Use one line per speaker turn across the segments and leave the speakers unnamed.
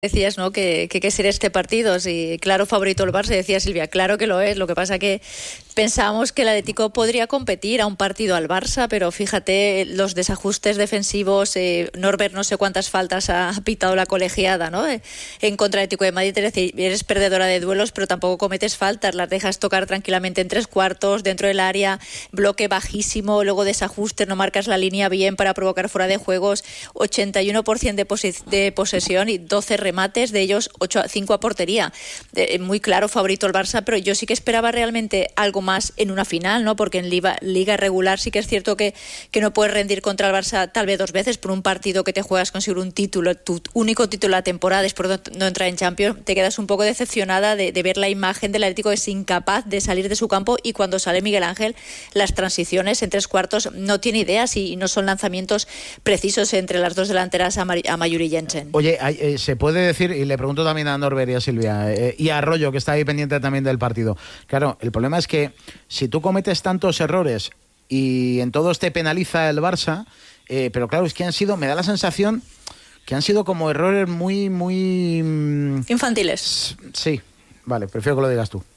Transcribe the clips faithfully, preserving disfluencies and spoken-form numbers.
Decías, ¿no? Que, que, que ser este partido, sí, claro, favorito el Barça, decía Silvia, claro que lo es, lo que pasa que pensábamos que el Atlético podría competir a un partido al Barça, pero fíjate los desajustes defensivos, eh, Norbert no sé cuántas faltas ha pitado la colegiada, ¿no? Eh, en contra del Atlético de Madrid, es decir, eres perdedora de duelos, pero tampoco cometes faltas, las dejas tocar tranquilamente en tres cuartos, dentro del área, bloque bajísimo, luego desajustes, no marcas la línea bien para provocar fuera de juegos, ochenta y uno por ciento de, posi- de posesión y doce remates, de ellos ocho, cinco a portería. Eh, muy claro, favorito el Barça, pero yo sí que esperaba realmente algo más en una final, ¿no? Porque en liga, liga regular sí que es cierto que, que no puedes rendir contra el Barça tal vez dos veces por un partido que te juegas conseguir un título, tu único título de la temporada, después de no entrar en Champions, te quedas un poco decepcionada de, de ver la imagen del Atlético, que es incapaz de salir de su campo, y cuando sale Miguel Ángel, las transiciones en tres cuartos no tiene ideas y no son lanzamientos precisos entre las dos delanteras, a Mayur y Jensen.
Oye, eh, se puede decir, y le pregunto también a Norbert y a Silvia, eh, y a Arroyo, que está ahí pendiente también del partido. Claro, el problema es que si tú cometes tantos errores y en todos te penaliza el Barça, eh, pero claro, es que han sido, me da la sensación que han sido como errores muy, muy...
infantiles.
Sí, vale, prefiero que lo digas tú.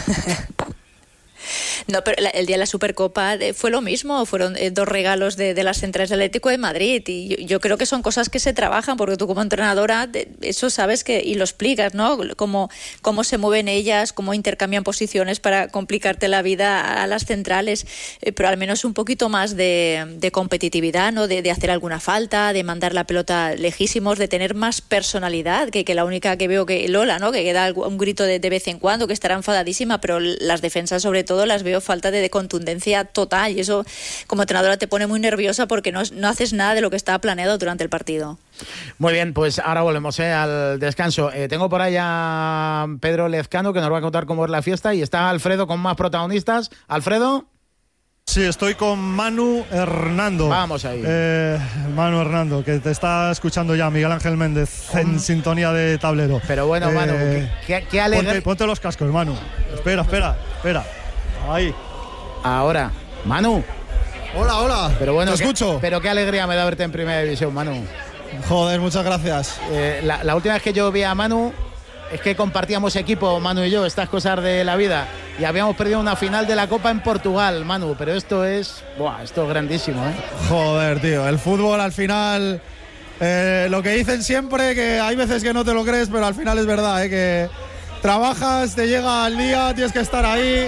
No, pero el día de la Supercopa fue lo mismo, fueron dos regalos de, de las centrales del Atlético de Madrid, y yo, yo creo que son cosas que se trabajan, porque tú como entrenadora eso sabes que y lo explicas, ¿no? Cómo, cómo se mueven ellas, cómo intercambian posiciones para complicarte la vida a las centrales, eh, pero al menos un poquito más de, de competitividad, ¿no? De, de hacer alguna falta, de mandar la pelota lejísimos, de tener más personalidad, que, que la única que veo que Lola, ¿no? Que da un grito de, de vez en cuando, que estará enfadadísima, pero las defensas sobre todo las veo falta de, de contundencia total, y eso como entrenadora te pone muy nerviosa porque no, no haces nada de lo que estaba planeado durante el partido.
Muy bien, pues ahora volvemos eh, al descanso. Eh, tengo por ahí a Pedro Lezcano, que nos va a contar cómo es la fiesta, y está Alfredo con más protagonistas. ¿Alfredo?
Sí, estoy con Manu Hernando.
Vamos ahí.
Eh, Manu Hernando, que te está escuchando ya Miguel Ángel Méndez en
¿Cómo?
Sintonía de tablero.
Pero bueno,
eh,
Manu, qué, qué alegría.
Ponte, ponte los cascos, Manu. Espera, espera, espera. Ahí.
Ahora, Manu.
Hola, hola.
Pero bueno,
te
qué,
escucho.
Pero qué alegría me da verte en Primera División, Manu.
Joder, muchas gracias.
Eh, la, la última vez que yo vi a Manu es que compartíamos equipo, Manu y yo, estas cosas de la vida, y habíamos perdido una final de la Copa en Portugal, Manu, pero esto es, buah, esto es grandísimo, ¿eh?
Joder, tío, el fútbol al final, eh, lo que dicen siempre, que hay veces que no te lo crees, pero al final es verdad, ¿eh? Que trabajas, te llega al día, tienes que estar ahí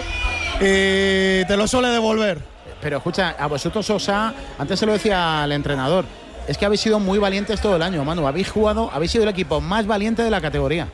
y te lo suele devolver.
Pero escucha, a vosotros os ha, antes se lo decía al entrenador, es que habéis sido muy valientes todo el año, Manu, habéis jugado, habéis sido el equipo más valiente de la categoría.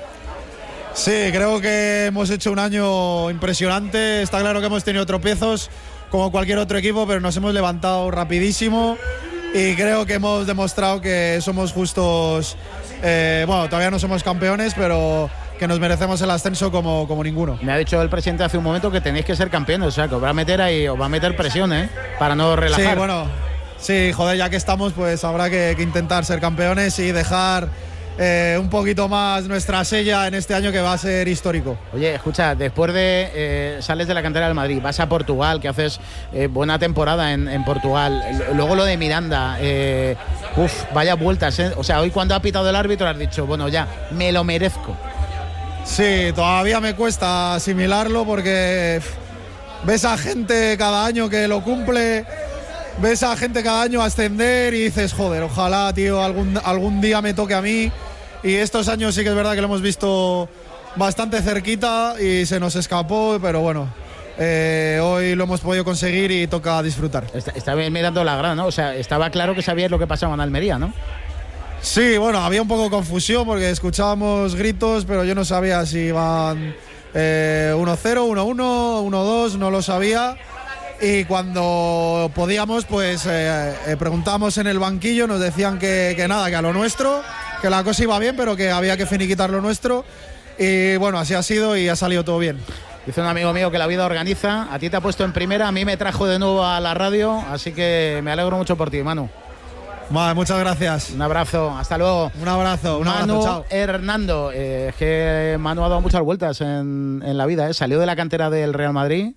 Sí, creo que hemos hecho un año impresionante. Está claro que hemos tenido tropiezos como cualquier otro equipo, pero nos hemos levantado rapidísimo y creo que hemos demostrado que somos justos. Eh, bueno, todavía no somos campeones, pero que nos merecemos el ascenso como, como ninguno.
Me ha dicho el presidente hace un momento que tenéis que ser campeones, o sea, que os va a meter ahí, os va a meter presión, ¿eh? Para no relajar.
Sí, bueno, sí, joder, ya que estamos, pues habrá que, que intentar ser campeones y dejar Eh, un poquito más nuestra sella en este año, que va a ser histórico.
Oye, escucha, después de eh, sales de la cantera del Madrid, vas a Portugal, que haces eh, buena temporada en, en Portugal, luego lo de Miranda, eh, uff, vaya vueltas, ¿eh? O sea, hoy cuando ha pitado el árbitro has dicho, bueno, ya, me lo merezco.
Sí, todavía me cuesta asimilarlo porque ves a gente cada año que lo cumple, ves a gente cada año ascender y dices, joder, ojalá, tío, algún, algún día me toque a mí. Y estos años sí que es verdad que lo hemos visto bastante cerquita y se nos escapó, pero bueno, eh, hoy lo hemos podido conseguir y toca disfrutar.
Está, estaba mirando la grada, ¿no? O sea, estaba claro que sabías lo que pasaba en Almería, ¿no?
Sí, bueno, había un poco de confusión porque escuchábamos gritos, pero yo no sabía si iban eh, uno cero, uno uno, uno dos, no lo sabía. Y cuando podíamos, pues eh, eh, preguntamos en el banquillo, nos decían que, que nada, que a lo nuestro, que la cosa iba bien, pero que había que finiquitar lo nuestro. Y bueno, así ha sido y ha salido todo bien.
Dice un amigo mío que la vida organiza, a ti te ha puesto en primera, a mí me trajo de nuevo a la radio, así que me alegro mucho por ti, Manu.
Vale, muchas gracias.
Un abrazo, hasta luego.
Un abrazo, un
Manu
abrazo, chao.
Hernando, eh, es que Manu ha dado muchas vueltas en, en la vida, ¿eh? Salió de la cantera del Real Madrid.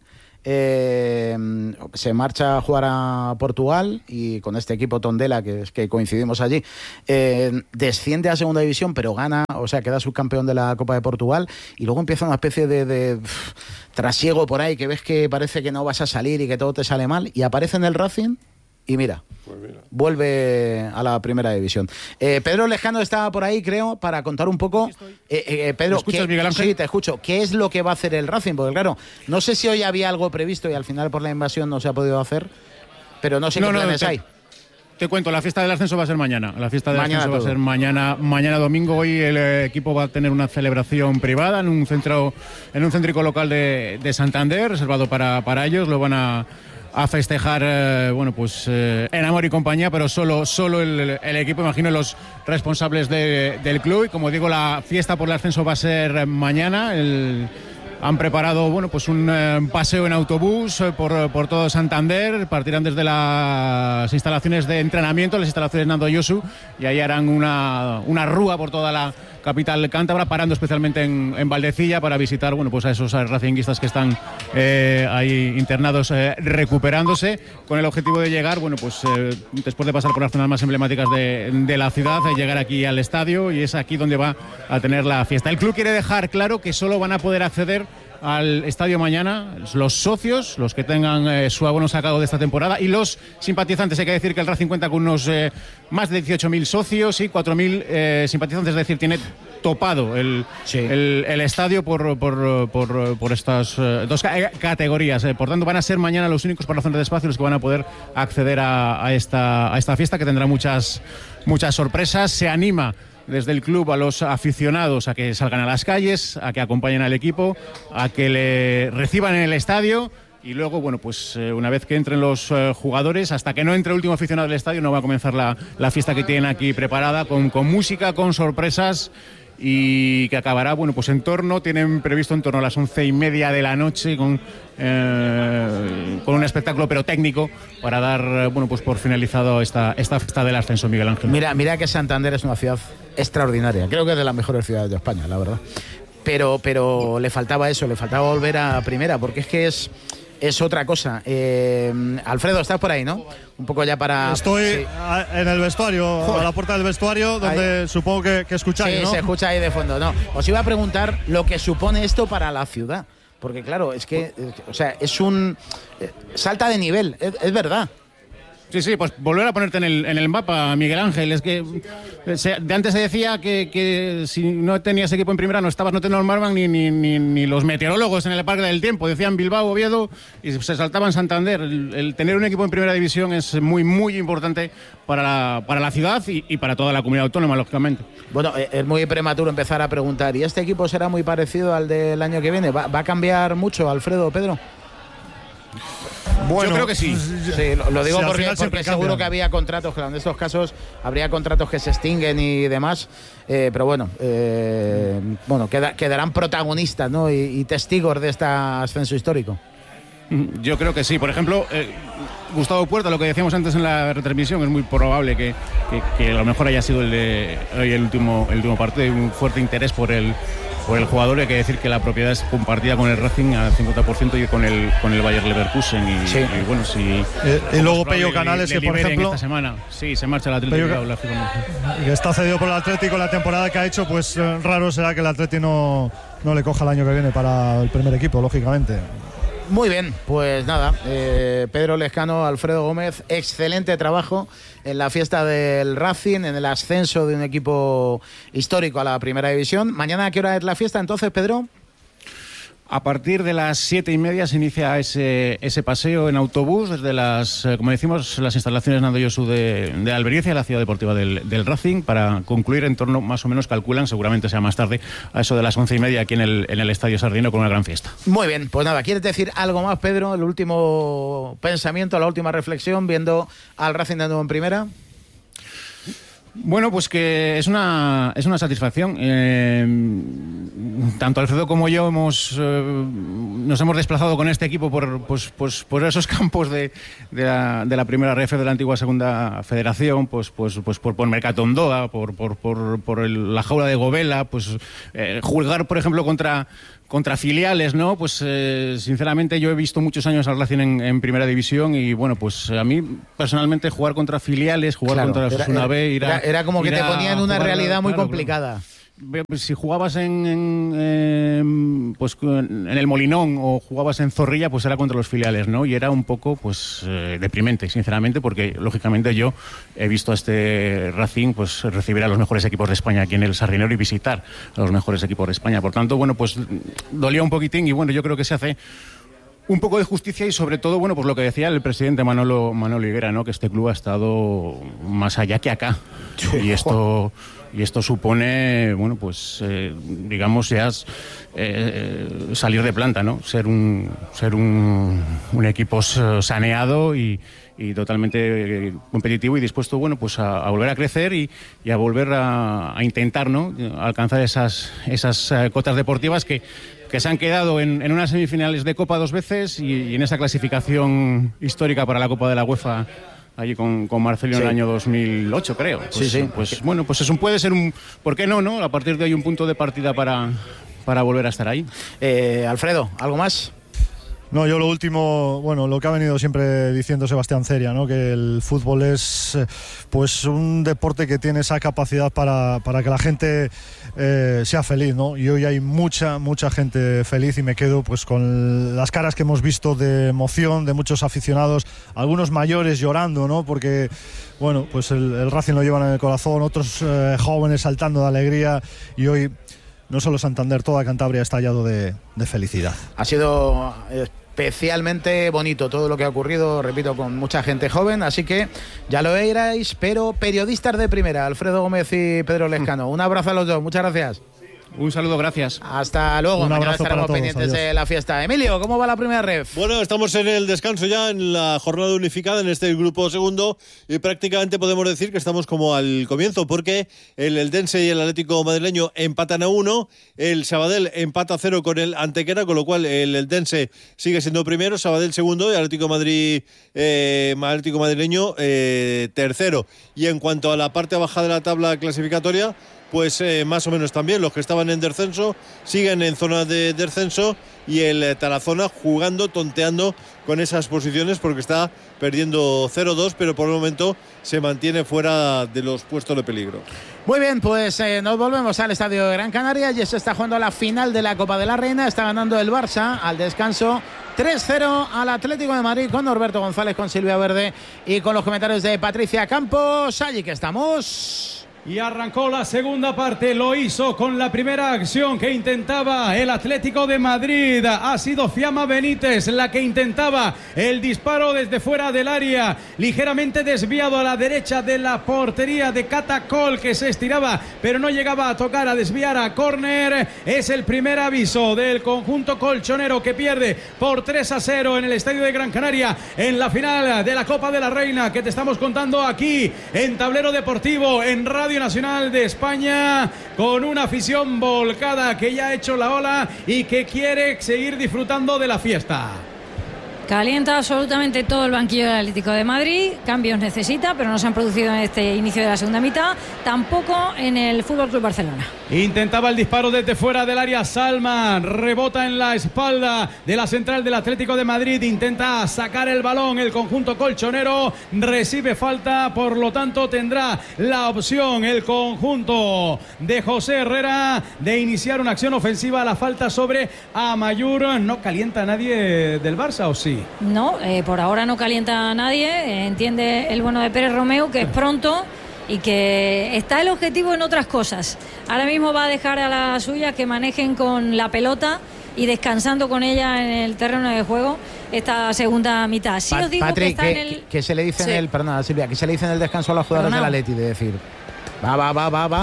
eh, se marcha a jugar a Portugal y con este equipo Tondela, que es que coincidimos allí, eh, desciende a segunda división, pero gana, o sea, queda subcampeón de la Copa de Portugal y luego empieza una especie de, de pff, trasiego por ahí, que ves que parece que no vas a salir y que todo te sale mal, y aparece en el Racing. Y mira, pues mira, vuelve a la primera división. Eh, Pedro Lejano está por ahí, creo, para contar un poco. Eh, eh, Pedro,
¿me escuchas,
¿qué,
Miguel Ángel?
Sí, te escucho. ¿Qué es lo que va a hacer el Racing? Porque claro, no sé si hoy había algo previsto y al final por la invasión no se ha podido hacer, pero no sé no, qué planes no, te, hay.
Te cuento, la fiesta del ascenso va a ser mañana. La fiesta del
mañana
ascenso todo. va a ser mañana, mañana domingo. Hoy el equipo va a tener una celebración privada en un centro, en un céntrico local de, de Santander, reservado para, para ellos. Lo van a a festejar, eh, bueno, pues eh, en amor y compañía, pero solo, solo el, el equipo, imagino los responsables de, del club. Y como digo, la fiesta por el ascenso va a ser mañana. El, han preparado, bueno, pues un eh, paseo en autobús eh, por, por todo Santander. Partirán desde las instalaciones de entrenamiento, las instalaciones Nando Yosu, y ahí harán una, una rúa por toda la capital cántabra, parando especialmente en, en Valdecilla para visitar, bueno, pues a esos racinguistas que están eh, ahí internados eh, recuperándose, con el objetivo de llegar, bueno, pues eh, después de pasar por las zonas más emblemáticas de, de la ciudad, de llegar aquí al estadio, y es aquí donde va a tener la fiesta. El club quiere dejar claro que solo van a poder acceder al estadio mañana los socios, los que tengan eh, su abono sacado de esta temporada, y los simpatizantes. Hay que decir que el Racing cuenta con unos eh, más de dieciocho mil socios y cuatro mil eh, simpatizantes, es decir, tiene topado el, sí. el, el estadio por, por, por, por estas eh, dos ca- categorías. Eh, por tanto, van a ser mañana los únicos por razones de espacio los que van a poder acceder a, a, esta, a esta fiesta, que tendrá muchas, muchas sorpresas. Se anima desde el club a los aficionados a que salgan a las calles, a que acompañen al equipo, a que le reciban en el estadio. Y luego, bueno, pues eh, una vez que entren los eh, jugadores, hasta que no entre el último aficionado del estadio, no va a comenzar la, la fiesta que tienen aquí preparada, con, con música, con sorpresas, y que acabará, bueno, pues en torno, tienen previsto en torno a las once y media de la noche, con, eh, con un espectáculo pero técnico, para dar, bueno, pues por finalizado esta, esta fiesta del ascenso, Miguel Ángel.
Mira, mira que Santander es una ciudad extraordinaria, creo que es de las mejores ciudades de España, la verdad. Pero, pero le faltaba eso, le faltaba volver a primera, porque es que es... es otra cosa. Eh, Alfredo, estás por ahí, ¿no? Un poco ya para...
Estoy
sí.
en el vestuario, Joder. a la puerta del vestuario, donde ahí. supongo que, que escucháis,
sí,
¿no?
Se escucha ahí de fondo, no. Os iba a preguntar lo que supone esto para la ciudad. Porque claro, es que, o sea, es un... salta de nivel, es, es verdad.
Sí, sí, pues volver a ponerte en el, en el mapa, Miguel Ángel. Es que se, de antes se decía que, que si no tenías equipo en primera no estabas, no te normaban ni, ni, ni, ni los meteorólogos en el Parque del Tiempo. Decían Bilbao, Oviedo, y se saltaban Santander. El, el tener un equipo en primera división es muy, muy importante para la, para la ciudad y, y para toda la comunidad autónoma, lógicamente.
Bueno, es muy prematuro empezar a preguntar, ¿y este equipo será muy parecido al del año que viene? ¿Va, va a cambiar mucho, Alfredo, Pedro?
Bueno,
yo creo que sí.
Sí, lo, lo digo
sí,
porque, porque seguro
cambian.
que había contratos, claro, en estos casos habría contratos que se extinguen y demás, eh, pero bueno, eh, bueno queda, quedarán protagonistas, ¿no? y, y testigos de este ascenso histórico.
Yo creo que sí. Por ejemplo, eh, Gustavo Puerta, lo que decíamos antes en la retransmisión, es muy probable que, que, que a lo mejor haya sido el de hoy el último, el último partido, y un fuerte interés por el por el jugador. Hay que decir que la propiedad es compartida con el Racing al cincuenta por ciento y con el con el Bayer Leverkusen. Y,
sí.
y bueno, si
eh, y luego Pello Canales,
le, le
que por ejemplo
esta semana sí se marcha el Atlético,
Pello, que está cedido por el Atlético, la temporada que ha hecho, pues eh, raro será que el Atlético no, no le coja el año que viene para el primer equipo, lógicamente.
Muy bien, pues nada, eh, Pedro Lezcano, Alfredo Gómez, excelente trabajo en la fiesta del Racing, en el ascenso de un equipo histórico a la primera división. ¿Mañana a qué hora es la fiesta entonces, Pedro?
A partir de las siete y media se inicia ese, ese paseo en autobús desde las, como decimos, las instalaciones Nando Yosu de, de Albericia, la ciudad deportiva del, del Racing, para concluir en torno, más o menos calculan, seguramente sea más tarde, a eso de las once y media aquí en el, en el Estadio Sardino, con una gran fiesta.
Muy bien, pues nada, ¿quieres decir algo más, Pedro? El último pensamiento, la última reflexión, viendo al Racing de nuevo en primera.
Bueno, pues que es una, es una satisfacción. Eh, tanto Alfredo como yo hemos, eh, nos hemos desplazado con este equipo por, pues, pues, por esos campos de, de, la, de la primera ref de la antigua segunda federación, pues, pues, pues por, por Mercatondoa, por, por, por, por el, la jaula de Govela, pues eh, jugar, por ejemplo, contra... contra filiales, ¿no? Pues eh, sinceramente yo he visto muchos años al Racing en, en primera división y bueno, pues a mí personalmente jugar contra filiales, jugar claro, contra la Osasuna B, ir a,
era, era como que te ponían una realidad muy claro, complicada. Claro.
Si jugabas en, en, en, pues, en el Molinón o jugabas en Zorrilla, pues era contra los filiales, ¿no? Y era un poco pues eh, deprimente, sinceramente, porque lógicamente yo he visto a este Racing pues recibir a los mejores equipos de España aquí en el Sardinero y visitar a los mejores equipos de España. Por tanto, bueno, pues dolía un poquitín y bueno, yo creo que se hace un poco de justicia y sobre todo, bueno, pues lo que decía el presidente Manolo, Manolo Higuera, ¿no? Que este club ha estado más allá que acá. Y esto... Y esto supone, bueno, pues eh, digamos ya es, eh, salir de planta, ¿no? Ser un ser un, un equipo saneado y, y totalmente competitivo y dispuesto, bueno, pues a, a volver a crecer y, y a volver a, a intentar, ¿no? Alcanzar esas esas uh, cotas deportivas que que se han quedado en, en unas semifinales de Copa dos veces y, y en esa clasificación histórica para la Copa de la UEFA. Allí con, con Marcelino sí. En el año dos mil ocho, creo. Pues,
sí, sí.
Pues bueno, pues eso puede ser un... ¿Por qué no, no? A partir de ahí un punto de partida para, para volver a estar ahí.
Eh, Alfredo, ¿algo más?
No, yo lo último, bueno, lo que ha venido siempre diciendo Sebastián Ceria, ¿no? Que el fútbol es pues un deporte que tiene esa capacidad para, para que la gente eh, sea feliz, ¿no? Y hoy hay mucha, mucha gente feliz y me quedo pues con las caras que hemos visto de emoción de muchos aficionados, algunos mayores llorando, ¿no? Porque, bueno, pues el, el Racing lo llevan en el corazón, otros eh, jóvenes saltando de alegría y hoy... No solo Santander, toda Cantabria ha estallado de, de felicidad.
Ha sido especialmente bonito todo lo que ha ocurrido, repito, con mucha gente joven, así que ya lo veréis, pero periodistas de primera, Alfredo Gómez y Pedro Lezcano. Un abrazo a los dos, muchas gracias.
Un saludo, gracias.
Hasta luego.
Un
Mañana
abrazo
estaremos
para todos,
pendientes
adiós.
de la fiesta. Emilio, ¿cómo va la primera ref?
Bueno, estamos en el descanso ya, en la jornada unificada, en este grupo segundo, y prácticamente podemos decir que estamos como al comienzo, porque el Eldense y el Atlético madrileño empatan a uno, el Sabadell empata a cero con el Antequera, con lo cual el Eldense sigue siendo primero, Sabadell segundo y Atlético Madrid, eh, Atlético madrileño eh, tercero. Y en cuanto a la parte baja de la tabla clasificatoria, pues eh, más o menos también los que estaban en descenso siguen en zona de descenso y el eh, Tarazona jugando, tonteando con esas posiciones porque está perdiendo cero dos, pero por el momento se mantiene fuera de los puestos de peligro.
Muy bien, pues eh, nos volvemos al estadio de Gran Canaria y se está jugando la final de la Copa de la Reina. Está ganando el Barça al descanso tres cero al Atlético de Madrid con Norberto González, con Silvia Verde y con los comentarios de Patricia Campos. Allí que estamos.
Y arrancó la segunda parte, lo hizo con la primera acción que intentaba el Atlético de Madrid. Ha sido Fiamma Benítez la que intentaba el disparo desde fuera del área, ligeramente desviado a la derecha de la portería de Catacol, que se estiraba pero no llegaba a tocar, a desviar a córner. Es el primer aviso del conjunto colchonero que pierde por tres a cero en el estadio de Gran Canaria en la final de la Copa de la Reina, que te estamos contando aquí en Tablero Deportivo, en Radio Nacional de España, con una afición volcada que ya ha hecho la ola y que quiere seguir disfrutando de la fiesta.
Calienta absolutamente todo el banquillo del Atlético de Madrid. Cambios necesita, pero no se han producido en este inicio de la segunda mitad. Tampoco en el F C Barcelona.
Intentaba el disparo desde fuera del área Salman. Rebota en la espalda de la central del Atlético de Madrid. Intenta sacar el balón el conjunto colchonero. Recibe falta, por lo tanto tendrá la opción el conjunto de José Herrera de iniciar una acción ofensiva. La falta sobre Amayur. No calienta a nadie del Barça, ¿o sí?
No, eh, por ahora no calienta a nadie. Eh, entiende el bueno de Pérez Romeu que es pronto y que está el objetivo en otras cosas. Ahora mismo va a dejar a las suyas que manejen con la pelota y descansando con ella en el terreno de juego esta segunda mitad. Sí, os digo
Patrick,
que está
que,
en el...
que se le dice
sí.
en el, perdona Silvia, que se le dice en el descanso a las jugadoras del Atleti de decir, va, va, va, va, va.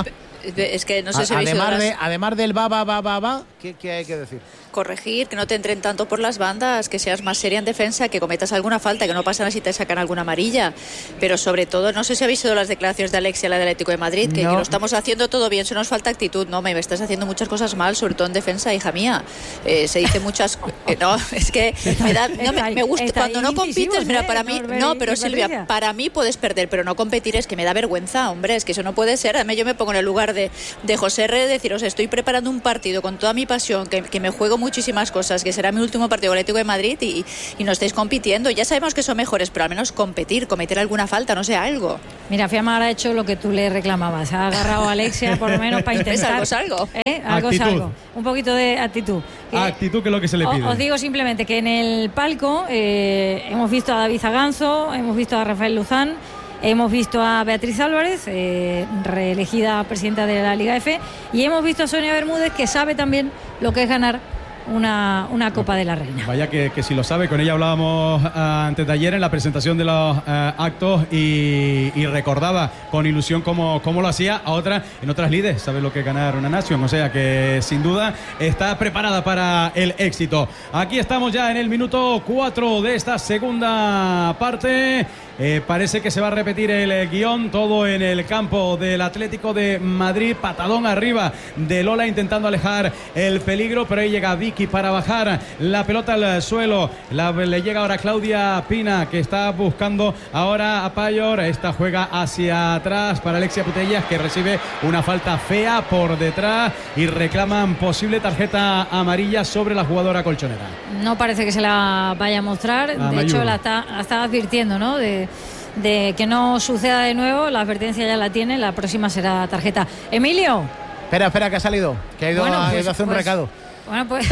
Es que no sé si
A,
habéis
además,
oído
de,
las...
además del va, va, va, va, va, ¿qué, qué hay que decir?
corregir, que no te entren tanto por las bandas, que seas más seria en defensa, que cometas alguna falta, que no pasa nada si te sacan alguna amarilla. Pero sobre todo, no sé si habéis oído las declaraciones de Alexia, la del Atlético de Madrid, que,
no.
que lo estamos haciendo todo bien, se nos falta actitud. No, me, me estás haciendo muchas cosas mal, sobre todo en defensa, hija mía. Eh, se dice muchas... Eh, no, es que me, da, no, me, me gusta... Cuando no compites, mira, para mí... No, pero Silvia, para mí puedes perder, pero no competir es que me da vergüenza, hombre, es que eso no puede ser. Además, yo me pongo en el lugar de, de José R, deciros, estoy preparando un partido con toda mi pasión, que, que me juego muchísimas cosas, que será mi último partido con el Atlético de Madrid y, y no estáis compitiendo. Ya sabemos que son mejores, pero al menos competir, cometer alguna falta, no sé, algo.
Mira, Fiamma ha hecho lo que tú le reclamabas. Ha agarrado a Alexia por lo menos para intentar.
Algo es algo.
¿Eh? Algo es algo. Un poquito de actitud.
Actitud, que es lo que se le pide.
Os digo simplemente que en el palco eh, hemos visto a David Zaganzo, hemos visto a Rafael Luzán, hemos visto a Beatriz Álvarez, eh, reelegida presidenta de la Liga F, y hemos visto a Sonia Bermúdez, que sabe también lo que es ganar Una, una Copa de la Reina.
Vaya que, que si lo sabe, con ella hablábamos uh, antes de ayer en la presentación de los uh, actos y, y recordaba con ilusión cómo, cómo lo hacía a otra, en otras lides, sabe lo que es ganar una nación, o sea que sin duda está preparada para el éxito. Aquí estamos ya en el minuto cuatro de esta segunda parte. Eh, parece que se va a repetir el eh, guión, todo en el campo del Atlético de Madrid, patadón arriba de Lola intentando alejar el peligro, pero ahí llega Vicky para bajar la pelota al suelo. La, le llega ahora Claudia Pina, que está buscando ahora a Payor. Esta juega hacia atrás para Alexia Putellas, que recibe una falta fea por detrás y reclaman posible tarjeta amarilla sobre la jugadora colchonera.
No parece que se la vaya a mostrar,
a
de
Mayur.
hecho la está, la está advirtiendo, ¿no? De, de que no suceda de nuevo, la advertencia ya la tiene, la próxima será tarjeta. Emilio.
Espera, espera, que ha salido, que ha ido,
Bueno,
a,
pues,
ha ido a hacer un
pues,
recado.
Bueno, pues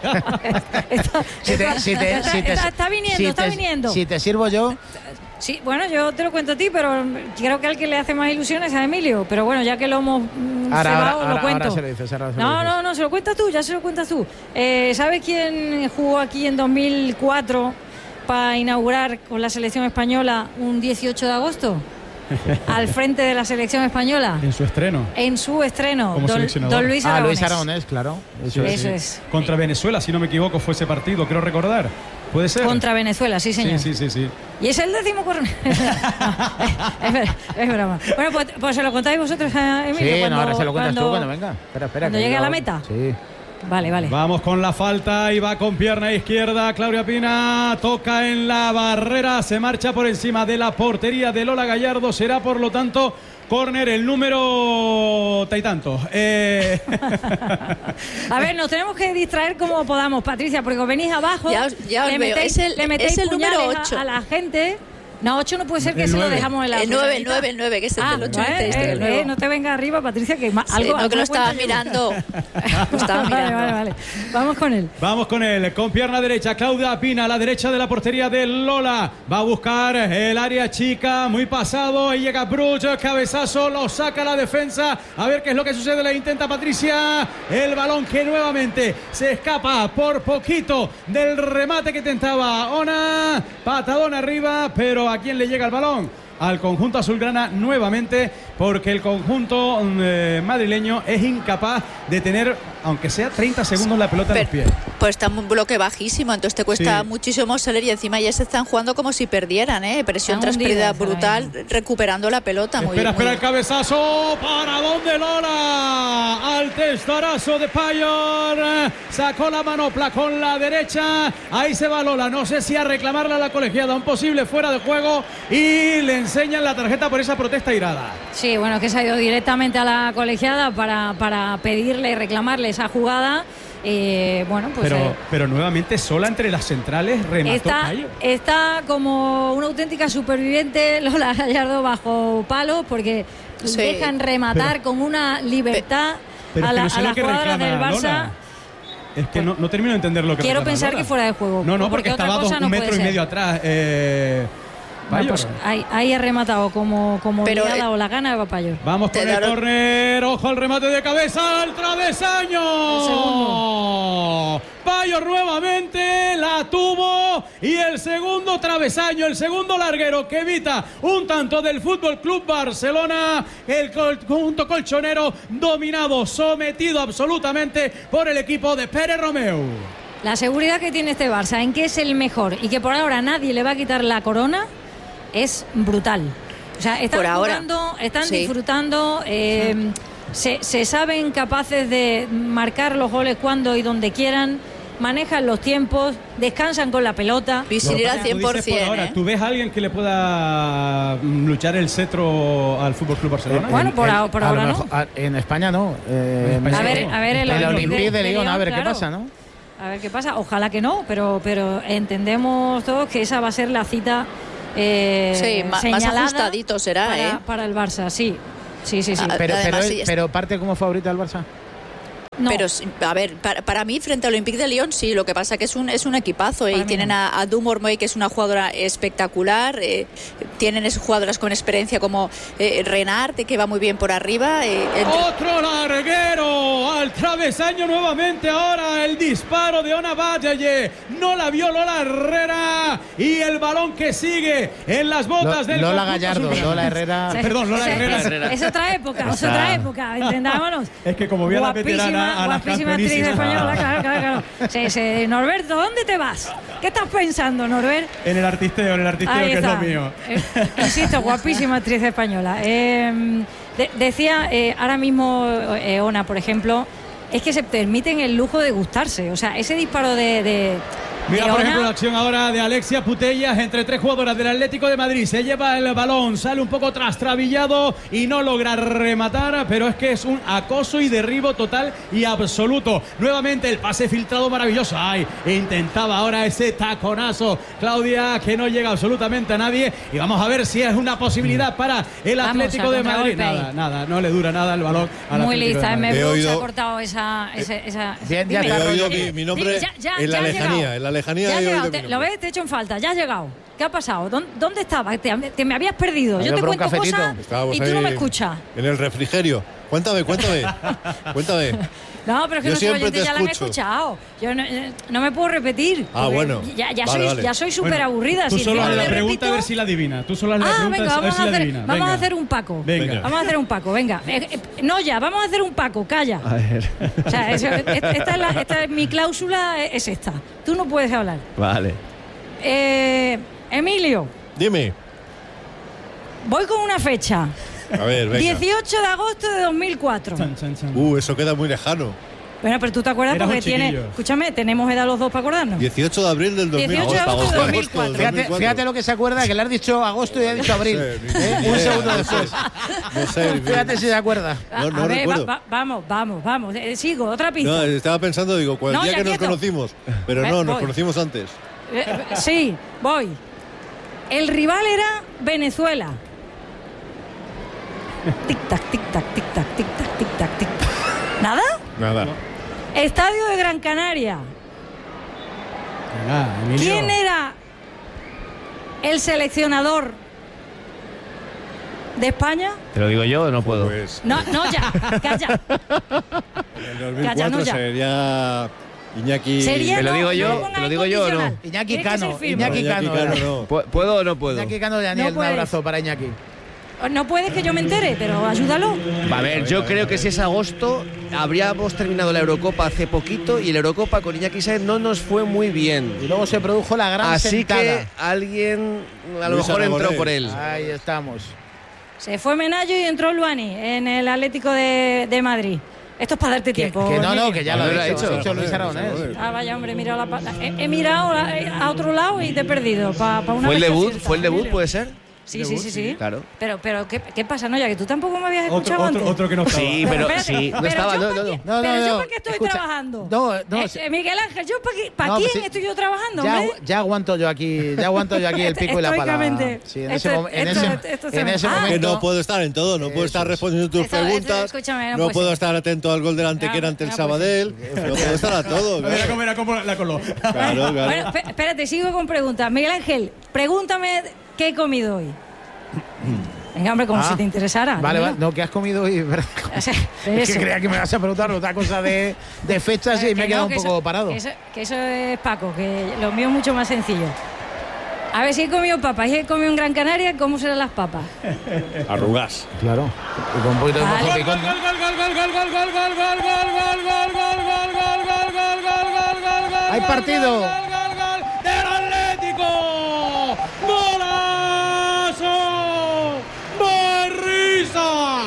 está,
Si te- si te-
está-
si te-
está- está viniendo,
si
está
te-
viniendo.
Si te sirvo yo,
Sí, bueno, yo te lo cuento a ti, pero creo que al que le hace más ilusiones a Emilio. Pero bueno, ya que lo hemos mm,
ahora,
cebado,
ahora,
lo
ahora,
cuento.
ahora se lo dices, ahora se lo
No,
dices.
no, no, se lo cuentas tú, ya se lo cuentas tú. Eh, ¿Sabes quién jugó aquí en dos mil cuatro para inaugurar con la selección española un dieciocho de agosto? Al frente de la selección española.
En su estreno.
En su estreno,
Como
don,
seleccionador.
don Luis
Ah,
Aragonés.
Luis Aragonés, claro. Eso,
Eso
es.
es.
Contra Venezuela, si no me equivoco, fue ese partido, quiero recordar. ¿Puede ser?
Contra Venezuela, sí, señor.
Sí, sí, sí, sí.
Y es el décimo corner. No, es, es, es broma. Bueno, pues, pues se lo contáis vosotros a Emilio.
Sí,
cuando,
no, ahora se lo cuentas
cuando,
tú cuando venga. Espera, espera.
cuando
que
llegue
yo-
a la meta.
Sí.
Vale, vale.
Vamos con la falta y va con pierna izquierda. Claudia Pina toca en la barrera, se marcha por encima de la portería de Lola Gallardo. Será, por lo tanto, córner el número taitanto. Eh...
A ver, nos tenemos que distraer como podamos, Patricia, porque os venís abajo.
Ya os- ya os
le
veo.
metéis,
Es el-
le metéis
es el número
puñales a-
ocho.
A, la gente. No, ocho no puede ser que
El
se lo
nueve.
dejamos en la
El nueve, el
furgoneta.
nueve, el nueve, que es el
Ah,
del ocho
bueno,
este,
eh,
el
eh,
nuevo.
no te venga arriba, Patricia, que ma-
Sí,
algo,
no, que
algo
lo estaba
cuento yo.
mirando. Lo estaba
Vale,
mirando.
vale, vale. Vamos con él.
Vamos con él, con pierna derecha, Claudia Pina, a la derecha de la portería de Lola. Va a buscar el área chica, muy pasado. Ahí llega Bruch, cabezazo, lo saca la defensa. A ver qué es lo que sucede, le intenta Patricia. El balón que nuevamente se escapa por poquito del remate que intentaba Ona. Patadón arriba, pero ¿a quién le llega el balón? Al conjunto azulgrana nuevamente, porque el conjunto eh, madrileño es incapaz de tener, aunque sea treinta segundos, la pelota en los
Pero,
pies.
pues está un bloque bajísimo, entonces te cuesta
Sí.
muchísimo salir y encima ya se están jugando como si perdieran, ¿eh? Presión
Están
tras pérdida
hundidas ahora
brutal,
mismo.
recuperando la pelota. Muy,
Espera, espera
muy-
el cabezazo. ¿Para dónde Lola? Al testarazo de Payor. Sacó la manopla con la derecha. Ahí se va Lola. No sé si a reclamarle a la colegiada un posible fuera de juego. Y le enseñan la tarjeta por esa protesta irada.
Sí, bueno, que se ha ido directamente a la colegiada para, para pedirle y reclamarle esa jugada. Eh, bueno, pues
Pero,
eh,
pero nuevamente sola entre las centrales remató
está,
Payor.
está como una auténtica superviviente Lola Gallardo bajo palos, porque
Sí.
dejan rematar
Pero-
con una libertad
Pero
a,
es que
la,
no sé
a
lo
las
que
jugadoras
reclama
del Barça.
Lola. Es que no, no termino de entender lo que
Quiero
reclama
pensar
Lola.
que fuera de juego.
No, no,
porque
porque
otra
estaba dos,
cosa
un
no
metro
puede
y
ser.
medio atrás. Eh,
No,
Payor.
pues ahí, ahí ha rematado como, como
Pero,
ligada
eh,
o la gana de Papayor.
Vamos
Te
con el
daron-
córner, ojo al remate de cabeza, al travesaño.
El segundo.
Payor nuevamente la tuvo y el segundo travesaño, el segundo larguero que evita un tanto del Fútbol Club Barcelona. El conjunto colchonero dominado, sometido absolutamente por el equipo de Pérez Romeu.
La seguridad que tiene este Barça en que es el mejor y que por ahora nadie le va a quitar la corona es brutal. O sea, están jugando, están sí. disfrutando, eh, sí. se, se saben capaces de marcar los goles cuando y donde quieran, manejan los tiempos, descansan con la pelota.
Visibilidad al cien por ciento.
Ahora,
¿eh?
¿tú ves a alguien que le pueda luchar el cetro al Fútbol Club Barcelona?
Bueno, por,
el,
por ahora
mejor,
no.
En España no. Eh,
en España a ver, no. a ver el,
el Olympique de, de Lyon, a ver
claro.
qué pasa, ¿no?
A ver qué pasa. Ojalá que no, pero, pero entendemos todos que esa va a ser la cita eh,
sí, más, más ajustadito será,
para,
¿eh?
para el Barça, sí. Sí, sí, sí.
Ah, pero,
Además,
pero,
sí,
pero parte como favorita el Barça.
No.
Pero, a ver, para, para mí, frente al Olympique de Lyon, sí, lo que pasa que es un, es un equipazo. Para y tienen a, a Dumont Mormoy, que es una jugadora espectacular. Eh, tienen esas jugadoras con experiencia como eh, Renard, que va muy bien por arriba. Eh,
entre... Otro larguero al travesaño nuevamente. Ahora el disparo de Ona Valle. No la vio Lola Herrera. Y el balón que sigue en las botas
Lo,
del
Lola Gallardo,
Super.
Lola Herrera.
Sí, Perdón, Lola
sí,
Herrera.
Es, es otra época, es otra época. Entendámonos.
Es que como vi a la veterana. A
guapísima actriz española, claro, claro, claro. Sí, sí. Norberto, ¿dónde te vas? ¿Qué estás pensando, Norbert?
En el artisteo, en el artisteo,
Ahí
que
está.
es lo mío.
Eh, insisto, guapísima actriz española. Eh, de, decía eh, ahora mismo eh, Ona, por ejemplo, es que se permiten el lujo de gustarse. O sea, ese disparo de... de
Mira,
de
por
Ona,
ejemplo, la acción ahora de Alexia Putellas entre tres jugadoras del Atlético de Madrid. Se lleva el balón, sale un poco trastrabillado y no logra rematar, pero es que es un acoso y derribo total y absoluto. Nuevamente el pase filtrado maravilloso. Ay, intentaba ahora ese taconazo Claudia, que no llega absolutamente a nadie. Y vamos a ver si es una posibilidad para el
vamos,
Atlético de Madrid. Nada, nada, no le dura nada el balón al
Muy
Atlético
lista,
de
me
Madrid.
se ha cortado esa... esa, esa
Bien, ya
He
está.
oído mi, mi nombre
ya, ya,
en la
ya
lejanía, en la lejanía.
Ya has llegado, te,
mi
lo ves, te he hecho en falta, ya has llegado. ¿Qué ha pasado? ¿Dónde, dónde estaba? Te, te me habías perdido. Yo te cuento cosas
Estábamos
y tú no me escuchas.
En el refrigerio. Cuéntame, cuéntame. Cuéntame.
No, pero es que nuestros oyentes ya la han escuchado. Yo no, no me puedo repetir.
Ah, bueno.
Ya, ya
vale,
soy,
vale.
ya soy súper
Bueno,
aburrida.
Tú
si
solo haz la
me
pregunta
repito...
a ver si la adivina. Tú solo haz la
Ah,
pregunta
venga,
a ver
vamos,
si
a
la
hacer,
adivina.
vamos
Venga.
a hacer un Paco.
Venga.
Vamos a hacer un Paco, venga. Eh, eh, no, ya, vamos a hacer un Paco, calla.
A ver.
O sea, eso, esta, es la, esta es mi cláusula, es esta. Tú no puedes hablar.
Vale.
Eh, Emilio.
Dime.
Voy con una fecha.
A ver, venga.
dieciocho de agosto de dos mil cuatro.
Chan, chan, chan.
Uh, eso queda muy lejano.
Bueno, pero tú te acuerdas
Eras
porque
un
tiene...
chiquillo.
Escúchame, tenemos edad los dos para acordarnos.
dieciocho de abril del dos mil
dieciocho de agosto de dos mil cuatro.
Fíjate, fíjate lo que se acuerda, que le has dicho agosto y ha dicho abril.
No sé,
¿eh?
ni
Un
idea,
segundo
no
después.
sé. No sé.
Fíjate si se acuerda.
A,
No, no
a ver, va,
recuerdo.
va, vamos, vamos, vamos. Eh, sigo, otra pista.
No, estaba pensando, digo, cuál
No,
día
ya
que nos
quieto.
conocimos. Pero
Eh,
no, nos
voy.
conocimos antes.
Eh, eh, sí, voy. El rival era Venezuela. Tic-tac, tic-tac, tic-tac, tic-tac, tic-tac, tic-tac. ¿Nada?
Nada.
Estadio de Gran Canaria.
Venga, Emilio.
¿Quién era el seleccionador de España?
¿Te lo digo yo o no puedo?
Pues
No, no, ya, calla.
en el dos mil
Calla,
cuatro
no, ya.
sería Iñaki.
Sería,
¿Te lo
no,
digo yo?
no
¿Te
pongas
lo digo yo o no?
incondicional.
Iñaki
Tiene que
Cano,
ser firme.
Iñaki
Iñaki
Cano,
Cano,
era.
no.
¿Pu- ¿Puedo o no puedo?
Iñaki Cano, Daniel,
No
un
puedes.
abrazo para Iñaki.
No puedes que yo me entere, pero ayúdalo.
A ver, yo creo que si es agosto, habríamos terminado la Eurocopa hace poquito y la Eurocopa con Iñaki Sáenz no nos fue muy bien.
Y luego se produjo la gran
Así
sentada.
que alguien a lo
Luis
mejor entró
Aragonés.
por él.
Ahí estamos.
Se fue Menayo y entró Luani en el Atlético de, de Madrid. Esto es para darte
Que,
tiempo.
que no, no,
Emilio.
que ya
No
lo
lo
ha
ha
hecho,
hecho.
lo ha hecho Luis Aragonés.
Ah, vaya, hombre, he mirado, la, pa- he, he mirado a, a otro lado y te he perdido. Pa, pa una
¿Fue el
vez que
debut?
aciertas,
¿Fue el debut,
Emilio.
puede ser?
Sí, sí, sí, sí.
Claro.
Pero, pero ¿qué, ¿qué pasa, no? Ya que tú tampoco me habías escuchado
Otro,
antes.
otro, otro que no estaba.
Sí, pero
espérate,
sí, no
pero
estaba,
yo
no,
pa'
no,
qué-
no.
No, no,
pero yo
no,
para qué estoy
escucha,
trabajando.
no, no,
Eh,
sí.
eh, Miguel Ángel, yo para qué, pa
No,
quién
pues sí.
estoy yo trabajando,
Ya,
hombre.
ya aguanto yo aquí, ya aguanto yo aquí el pico y la pala.
Estoicamente.
Sí, en
Esto-
ese, mo- en
esto-
ese,
esto se
en
me-
ese
Ah.
Que
momento.
no puedo estar en todo, no puedo
Eso
estar
es.
respondiendo tus
Esto- esto,
preguntas,
escúchame, no
no,
puede
puedo
ser.
estar atento al gol del Antequera
No,
ante el
no puede
Sabadell, no puedo estar a todo.
A ver
Claro,
cómo era cómo la coló.
claro. claro.
Bueno, esp- espérate, sigo con preguntas. Miguel Ángel, pregúntame qué he comido hoy. Venga, hombre, como
Ah,
si te interesara.
Vale,
¿no?
vale, no, que has comido hoy.
O sea,
Es
eso.
que creía que me vas a preguntar otra cosa de, de fechas y
Que
me he
no,
quedado un
que
poco
eso-
parado.
Que eso, que eso es Paco, que lo mío es mucho más sencillo. A ver si he comido papas. Si he comido en Gran Canaria, ¿cómo serán las papas?
Arrugas.
Claro. Y con un poquito de
Vale.
mojo picón, ¿no? ¡Hay partido!
¡Del Atlético! ¡Golazo! ¡Barriza!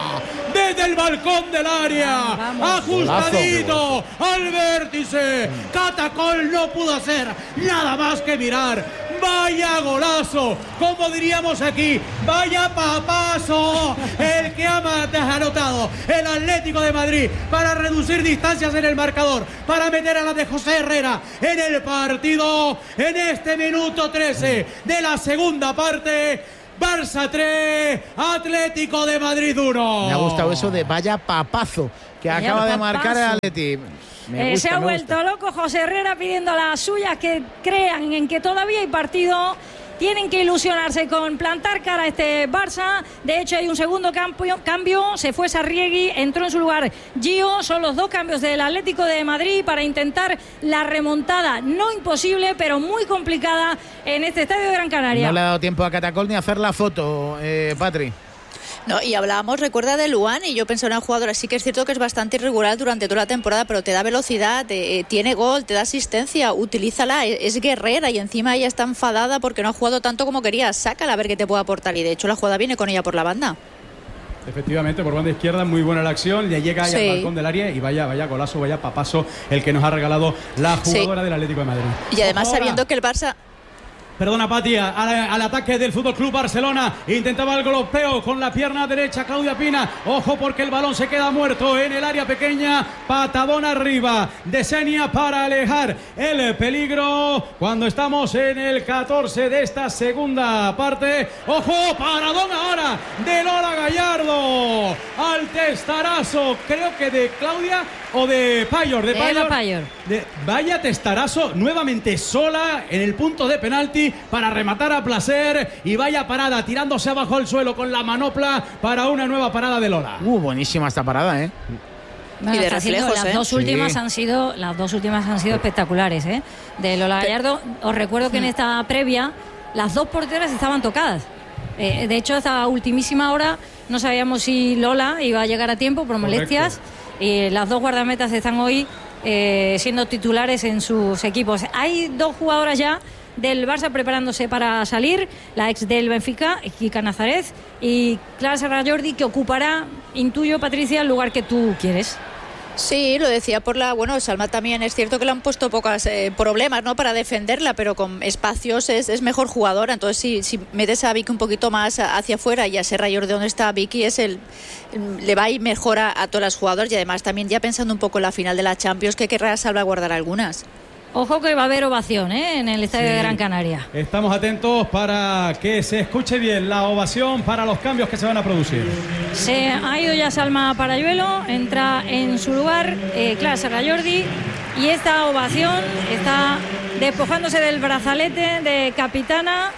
Desde el balcón del área,
Vamos.
ajustadito al vértice. Catacol no pudo hacer nada más que mirar. Vaya golazo, como diríamos aquí, vaya papazo, el que ha anotado el Atlético de Madrid para reducir distancias en el marcador, para meter a la de José Herrera en el partido en este minuto trece de la segunda parte. Barça tres, Atlético de Madrid uno.
Me ha gustado eso de vaya papazo que
Vaya
acaba de
papazo.
marcar el Atleti. Me
Eh,
gusta,
se ha
me
vuelto
gusta.
loco José Herrera pidiendo a las suyas que crean en que todavía hay partido. Tienen que ilusionarse con plantar cara a este Barça. De hecho, hay un segundo cambio. cambio. Se fue Sarriegui, entró en su lugar Gio. Son los dos cambios del Atlético de Madrid para intentar la remontada. No imposible, pero muy complicada en este estadio de Gran Canaria.
No le ha dado tiempo a Catacol ni a hacer la foto, eh, Patri.
No, y hablábamos, recuerda, de Luan, y yo pensé en una jugadora, sí que es cierto que es bastante irregular durante toda la temporada, pero te da velocidad, te, eh, tiene gol, te da asistencia, utilízala, es, es guerrera y encima ella está enfadada porque no ha jugado tanto como quería, sácala a ver qué te puede aportar, y de hecho la jugada viene con ella por la banda.
Efectivamente, por banda izquierda, muy buena la acción, le llega ahí
Sí.
al balcón del área y vaya, vaya golazo, vaya papazo el que nos ha regalado la jugadora
Sí.
del Atlético de Madrid.
Y además
Ojo ahora.
sabiendo que el Barça...
Perdona, Pati, al, al ataque del Fútbol Club Barcelona. Intentaba el golpeo con la pierna derecha Claudia Pina. Ojo porque el balón se queda muerto en el área pequeña. Patadón arriba de Xenia para alejar el peligro. Cuando estamos en el catorce de esta segunda parte. Ojo, paradón ahora de Lola Gallardo. Al testarazo, creo que de Claudia o de Payor. De,
De
Payor.
Eva Payor.
De- vaya testarazo, nuevamente sola en el punto de penalti para rematar a placer, y vaya parada tirándose abajo al suelo con la manopla para una nueva parada de Lola.
Uh, buenísima esta parada, ¿eh?
Bueno,
Y de
está haciendo-
reflejos,
las
¿eh?
dos últimas
Sí.
han sido las dos últimas han sido espectaculares, ¿eh? De Lola Gallardo. Os recuerdo que en esta previa las dos porteras estaban tocadas. Eh, de hecho, hasta ultimísima hora no sabíamos si Lola iba a llegar a tiempo por molestias. Y las dos guardametas están hoy eh, siendo titulares en sus equipos. Hay dos jugadoras ya del Barça preparándose para salir, la ex del Benfica, Kika Nazaret, y Clara Serra Jordi, que ocupará, intuyo, Patricia, el lugar que tú quieres.
Sí, lo decía por la... Bueno, Salma también es cierto que le han puesto pocos eh, problemas, ¿no?, para defenderla, pero con espacios es, es mejor jugadora. Entonces, si, si metes a Vicky un poquito más hacia afuera y a Serra Jordi donde está Vicky, es el, le va a ir mejor a, a todas las jugadoras, y además también ya pensando un poco en la final de la Champions, que querrá salvaguardar algunas.
Ojo que va a haber ovación, ¿eh?, en el estadio
Sí.
de Gran Canaria.
Estamos atentos para que se escuche bien la ovación para los cambios que se van a producir.
Se ha ido ya Salma Parayuelo, entra en su lugar eh, Clara Serra Jordi, y esta ovación está despojándose del brazalete de capitana.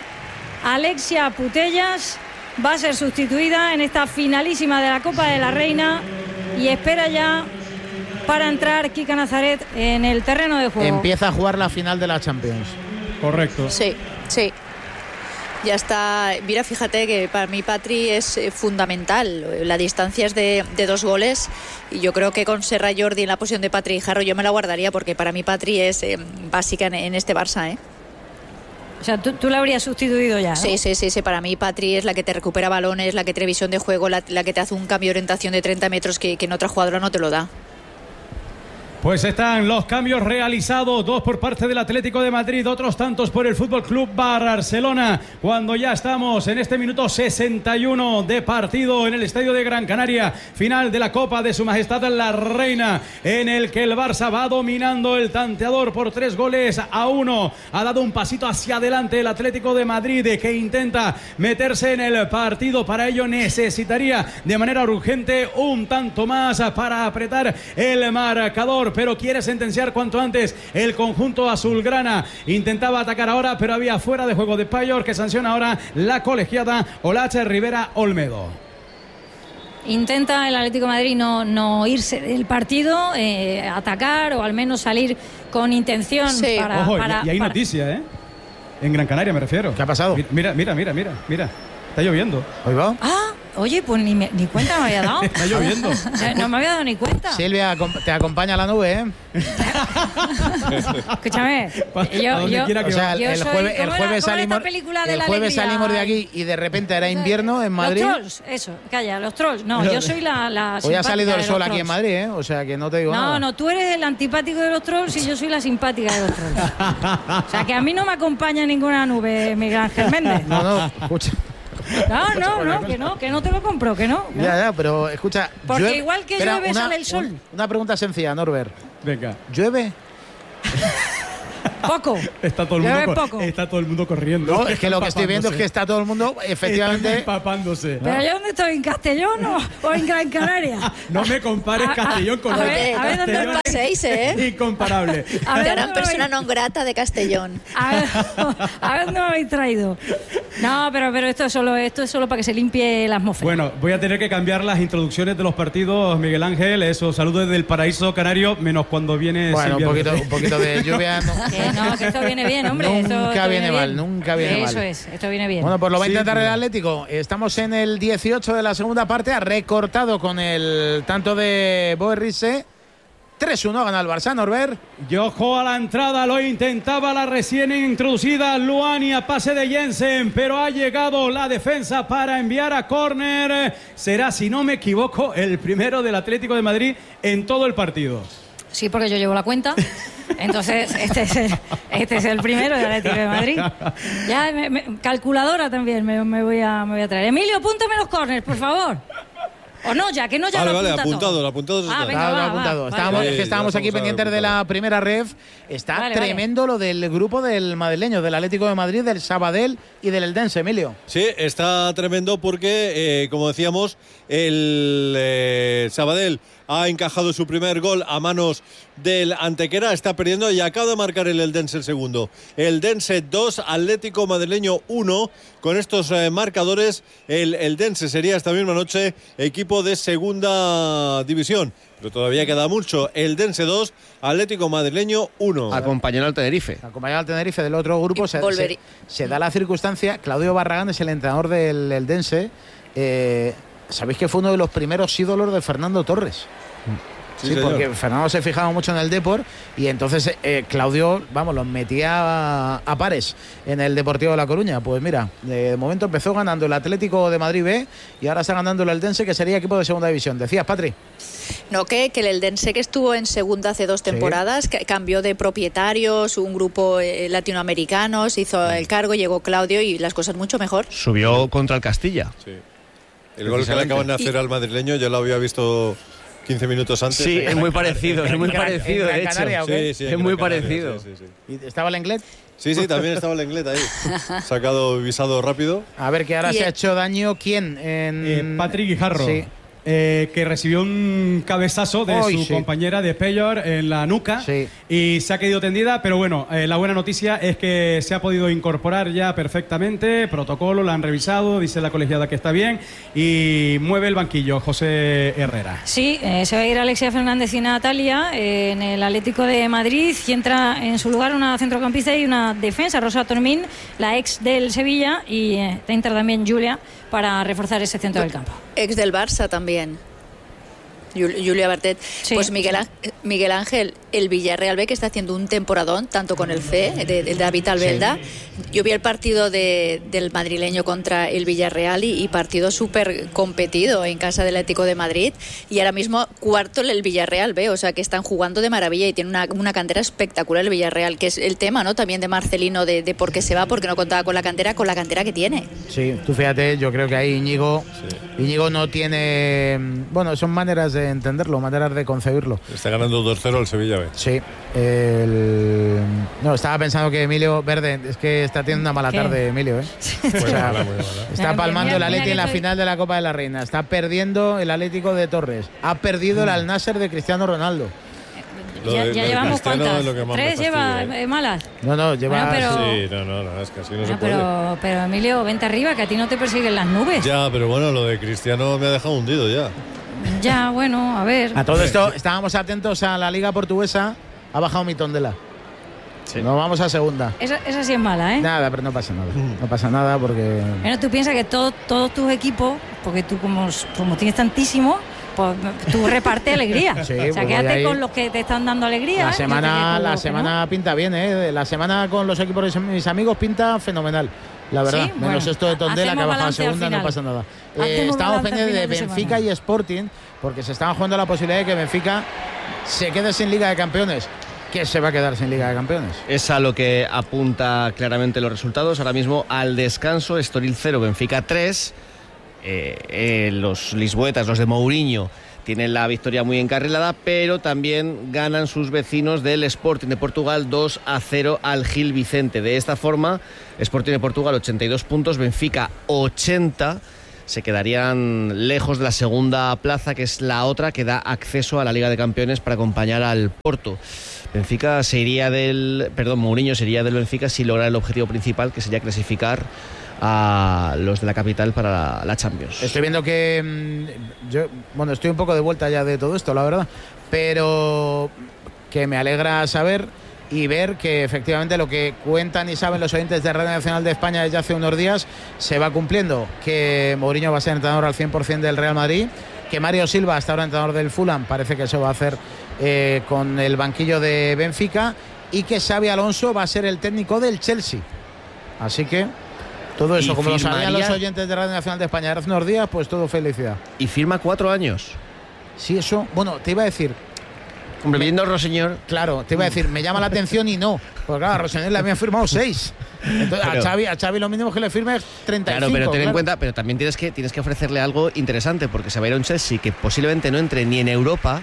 Alexia Putellas va a ser sustituida en esta finalísima de la Copa de la Reina y espera ya para entrar Kika Nazaret en el terreno de juego.
Empieza a jugar la final de la Champions.
Correcto.
Sí, sí. Ya está. Mira, fíjate que para mí Patri es eh, fundamental. La distancia es de, de dos goles, y yo creo que con Serra Jordi en la posición de Patri y Jarro yo me la guardaría, porque para mí Patri es eh, básica en, en este Barça, ¿eh?
O sea, tú, tú la habrías sustituido ya, ¿no?
Sí, sí, sí, sí. Para mí Patri es la que te recupera balones, la que tiene visión de juego, la, la que te hace un cambio de orientación de treinta metros que, que en otra jugadora no te lo da.
Pues están los cambios realizados, dos por parte del Atlético de Madrid, otros tantos por el Fútbol Club Barcelona, cuando ya estamos en este minuto sesenta y uno de partido en el estadio de Gran Canaria, final de la Copa de Su Majestad la Reina, en el que el Barça va dominando el tanteador por tres goles a uno. Ha dado un pasito hacia adelante el Atlético de Madrid, que intenta meterse en el partido. Para ello necesitaría de manera urgente un tanto más para apretar el marcador, pero quiere sentenciar cuanto antes el conjunto azulgrana. Intentaba atacar ahora, pero había fuera de juego de Payor, que sanciona ahora la colegiada Olache Rivera Olmedo.
Intenta el Atlético de Madrid no, no irse del partido, eh, atacar o al menos salir con intención.
Sí.
para,
Ojo,
para-
y, y hay
para-
noticia, ¿eh? En Gran Canaria me refiero.
¿Qué ha pasado?
Mira, mira, mira, mira, mira. Está lloviendo.
¿Hoy va?
Ah, oye, pues ni, me, ni cuenta me había dado.
Está lloviendo.
No me había dado ni cuenta.
Silvia, te acompaña la nube, ¿eh?
Escúchame. Yo, yo,
o sea,
yo
el
soy,
jueves, el
¿cómo
jueves
era,
salimos,
de
el
la
jueves
alegría?
salimos de aquí y de repente era invierno en Madrid.
Los trolls, eso, calla, los trolls. No, yo soy la, la
Hoy ha salido el sol
aquí
aquí en Madrid, ¿eh? O sea, que no te digo
no,
nada.
No, no, tú eres el antipático de los trolls y yo soy la simpática de los trolls. O sea, que a mí no me acompaña ninguna nube, Miguel Ángel Méndez.
No, no, escucha.
No, no, no, que no, que no te lo compro, que no. ¿no?
Ya, ya, pero escucha.
Porque
llueve,
igual que
espera,
llueve
una,
sale el sol.
Un, una pregunta sencilla, Norbert.
Venga.
¿Llueve?
Poco.
Está todo el mundo,
Llueve
co-
poco.
está todo el mundo corriendo.
No, es que lo que estoy viendo es que está todo el mundo, efectivamente.
Están empapándose.
Pero yo dónde estoy, ¿en Castellón o, o en Gran Canaria?
No me compares
A- a-
Castellón con
a
Gran
ver, a ver dónde
Castellón
os
paséis, ¿eh?
Incomparable.
A ver,
Gran
¿dónde me
persona
habéis-
non grata de Castellón.
A ver, a ver dónde me habéis traído. No, pero, pero esto, es solo, esto es solo para que se limpie la atmósfera.
Bueno, voy a tener que cambiar las introducciones de los partidos, Miguel Ángel. Eso, saludos desde el paraíso canario, menos cuando viene
Bueno, un
Silvia
poquito,
Verde.
un poquito de lluvia. No.
Que no, que esto viene bien, hombre.
Nunca
esto, esto
viene
bien.
mal, nunca viene
Eso
mal.
es, esto viene bien.
Bueno, pues lo va a
Sí,
intentar el
mira.
Atlético. Estamos en el dieciocho de la segunda parte. Ha recortado con el tanto de Boerriese. tres uno gana el Barça, Norbert.
Y ojo a la entrada, lo intentaba la recién introducida Luani a pase de Jensen, pero ha llegado la defensa para enviar a córner. Será, si no me equivoco, el primero del Atlético de Madrid en todo el partido.
Sí, porque yo llevo la cuenta. Entonces, este es el, este es el primero del Atlético de Madrid. Ya, me- me- calculadora también me, me voy a, me voy a traer. Emilio, apúntame los corners, por favor. O no, ya, que no ya
Vale,
lo
vale,
apunta
apuntado,
todo.
lo apuntado está.
Ah, venga,
Está
va,
apuntado.
va,
Estábamos,
vale,
es que
vale.
estábamos
Sí,
aquí
ya estamos
pendientes de la
apuntados.
primera ref. Está
Vale, vale.
tremendo lo del grupo del madrileño, del Atlético de Madrid, del Sabadell y del Eldense, Emilio.
Sí, está tremendo porque, eh, como decíamos, el eh, Sabadell ha encajado su primer gol a manos del Antequera, está perdiendo y acaba de marcar el Eldense el segundo. Eldense dos, Atlético Madrileño uno. Con estos eh, marcadores, el Eldense sería esta misma noche equipo de segunda división. Pero todavía queda mucho. Eldense dos, Atlético Madrileño uno.
Acompañando al Tenerife.
Acompañado al Tenerife del otro grupo,
Y
se,
volverí-
se- se da la circunstancia. Claudio Barragán es el entrenador del Eldense. Eh, Sabéis que fue uno de los primeros ídolos de Fernando Torres.
Sí,
Sí,
señor.
porque Fernando se fijaba mucho en el Depor y entonces eh, Claudio, vamos, los metía a, a pares en el Deportivo de La Coruña. Pues mira, de momento empezó ganando el Atlético de Madrid B y ahora está ganando el Eldense, que sería equipo de segunda división. Decías, Patri.
No, que, que el Eldense, que estuvo en segunda hace dos temporadas, que cambió de propietarios, un grupo eh, latinoamericano, se hizo el cargo, llegó Claudio y las cosas mucho mejor.
Subió contra el Castilla.
Sí. El gol que le acaban de hacer al madrileño yo lo había visto quince minutos antes.
Sí, es muy parecido, es muy
En Gran-
parecido,
en
de
Gran Canaria,
hecho.
¿o qué?
Sí, sí,
Es
en
muy
Gran Canaria,
parecido.
Sí, sí, sí.
¿Y ¿Estaba el inglés?
Sí, sí, también estaba el Englet ahí. Sacado visado rápido.
A ver, que ahora
Y
se ha
el-
hecho daño, ¿quién? En...
Eh, Patrick Guijarro,
Sí.
eh, que recibió un cabezazo de
Ay,
su
sí.
compañera de Peyor en la nuca
Sí.
y se ha quedado tendida, pero bueno, eh, la buena noticia es que se ha podido incorporar ya perfectamente, protocolo, la han revisado, dice la colegiada que está bien y mueve el banquillo José Herrera.
Sí, eh, se va a ir Alexia Fernández y Natalia eh, en el Atlético de Madrid y entra en su lugar una centrocampista y una defensa, Rosa Tormín, la ex del Sevilla, y eh, entra también Julia para reforzar ese centro del campo.
Ex del Barça también. Jul- Julia Bartet.
Sí.
Pues Miguel, Á- Miguel Ángel, el Villarreal B, que está haciendo un temporadón, tanto con el C E, de, de David Albelda. Yo vi el partido de- del madrileño contra el Villarreal y, y partido súper competido en casa del Atlético de Madrid. Y ahora mismo cuarto el Villarreal B, o sea que están jugando de maravilla y tiene una, una cantera espectacular el Villarreal, que es el tema, ¿no? También de Marcelino, de, de por qué se va, porque no contaba con la cantera, con la cantera que tiene.
Sí, tú fíjate, yo creo que ahí Íñigo, Íñigo no tiene... Bueno, son maneras de entenderlo, maneras de concebirlo.
Está ganando dos cero el Sevilla B.
Sí, el... No, estaba pensando que Emilio Verde, es que está teniendo una mala
¿Qué?
tarde, Emilio, ¿eh?
Muy
O sea,
mala, muy mala.
está
Mira,
palmando el
mira,
Atleti
mira
en la
que estoy-
final de la Copa de la Reina. Está perdiendo el Atlético de Torres. Ha perdido el Al Nasser de Cristiano Ronaldo.
Lo
Ya,
de-
ya
lo de
llevamos
Cristiano
cuántas,
es lo que más me
tres lleva
fastidia, ¿eh?
eh, malas.
No, no, lleva...
Bueno, pero-
Sí, no, no, no, es que así no se
Ah,
puede.
pero, pero Emilio, vente arriba, que a ti no te persiguen las nubes.
Ya, pero bueno, lo de Cristiano me ha dejado hundido ya.
Ya, bueno, a ver.
A todo esto, estábamos atentos a la Liga Portuguesa. Ha bajado mi tondela. Sí. Nos vamos a segunda.
Esa, esa sí es mala, ¿eh?
Nada, pero no pasa nada. No pasa nada porque...
Bueno, tú piensas que todo, todos tus equipos, porque tú como, como tienes tantísimos, pues tú reparte alegría. Sí, o sea, quédate ahí con los que te están dando alegría.
La semana,
¿eh?
la semana no. pinta bien, ¿eh? La semana con los equipos de mis amigos pinta fenomenal. La verdad, ¿sí? Menos bueno, esto de Tondela, que ha bajado a segunda, no pasa nada. Eh, estamos pendientes de Benfica de y Sporting, porque se estaban jugando la posibilidad de que Benfica se quede sin Liga de Campeones. ¿Qué se va a quedar sin Liga de Campeones?
Es a lo que apunta claramente los resultados. Ahora mismo al descanso, Estoril cero, Benfica tres. Eh, eh, los lisboetas, los de Mourinho, tienen la victoria muy encarrilada, pero también ganan sus vecinos del Sporting de Portugal dos a cero al Gil Vicente. De esta forma, Sporting de Portugal ochenta y dos puntos, Benfica ochenta. Se quedarían lejos de la segunda plaza, que es la otra que da acceso a la Liga de Campeones para acompañar al Porto. Benfica se iría del, perdón, Mourinho se iría del Benfica si logra el objetivo principal, que sería clasificar a los de la capital para la, la Champions.
Estoy viendo que mmm, yo, bueno, estoy un poco de vuelta ya de todo esto, la verdad, pero que me alegra saber y ver que efectivamente lo que cuentan y saben los oyentes de Radio Nacional de España desde hace unos días se va cumpliendo, que Mourinho va a ser entrenador al cien por ciento del Real Madrid, que Mario Silva, hasta ahora entrenador del Fulham, parece que eso va a hacer eh, con el banquillo de Benfica, y que Xabi Alonso va a ser el técnico del Chelsea. Así que todo eso, como lo sabían los oyentes de Radio Nacional de España hace unos días, pues todo felicidad.
Y firma cuatro años.
Sí, eso, bueno, te iba a decir...
Hombre, viendo a Rossiñol...
Claro, te iba a decir, me llama la atención y no. Porque claro, a Rossiñol le habían firmado seis. Entonces, pero, a, Xavi, a Xavi lo mínimo que le firme es treinta y cinco.
Claro, pero ten
claro.
en cuenta, pero también tienes que, tienes que ofrecerle algo interesante, porque se va a ir a un Chelsea que posiblemente no entre ni en Europa,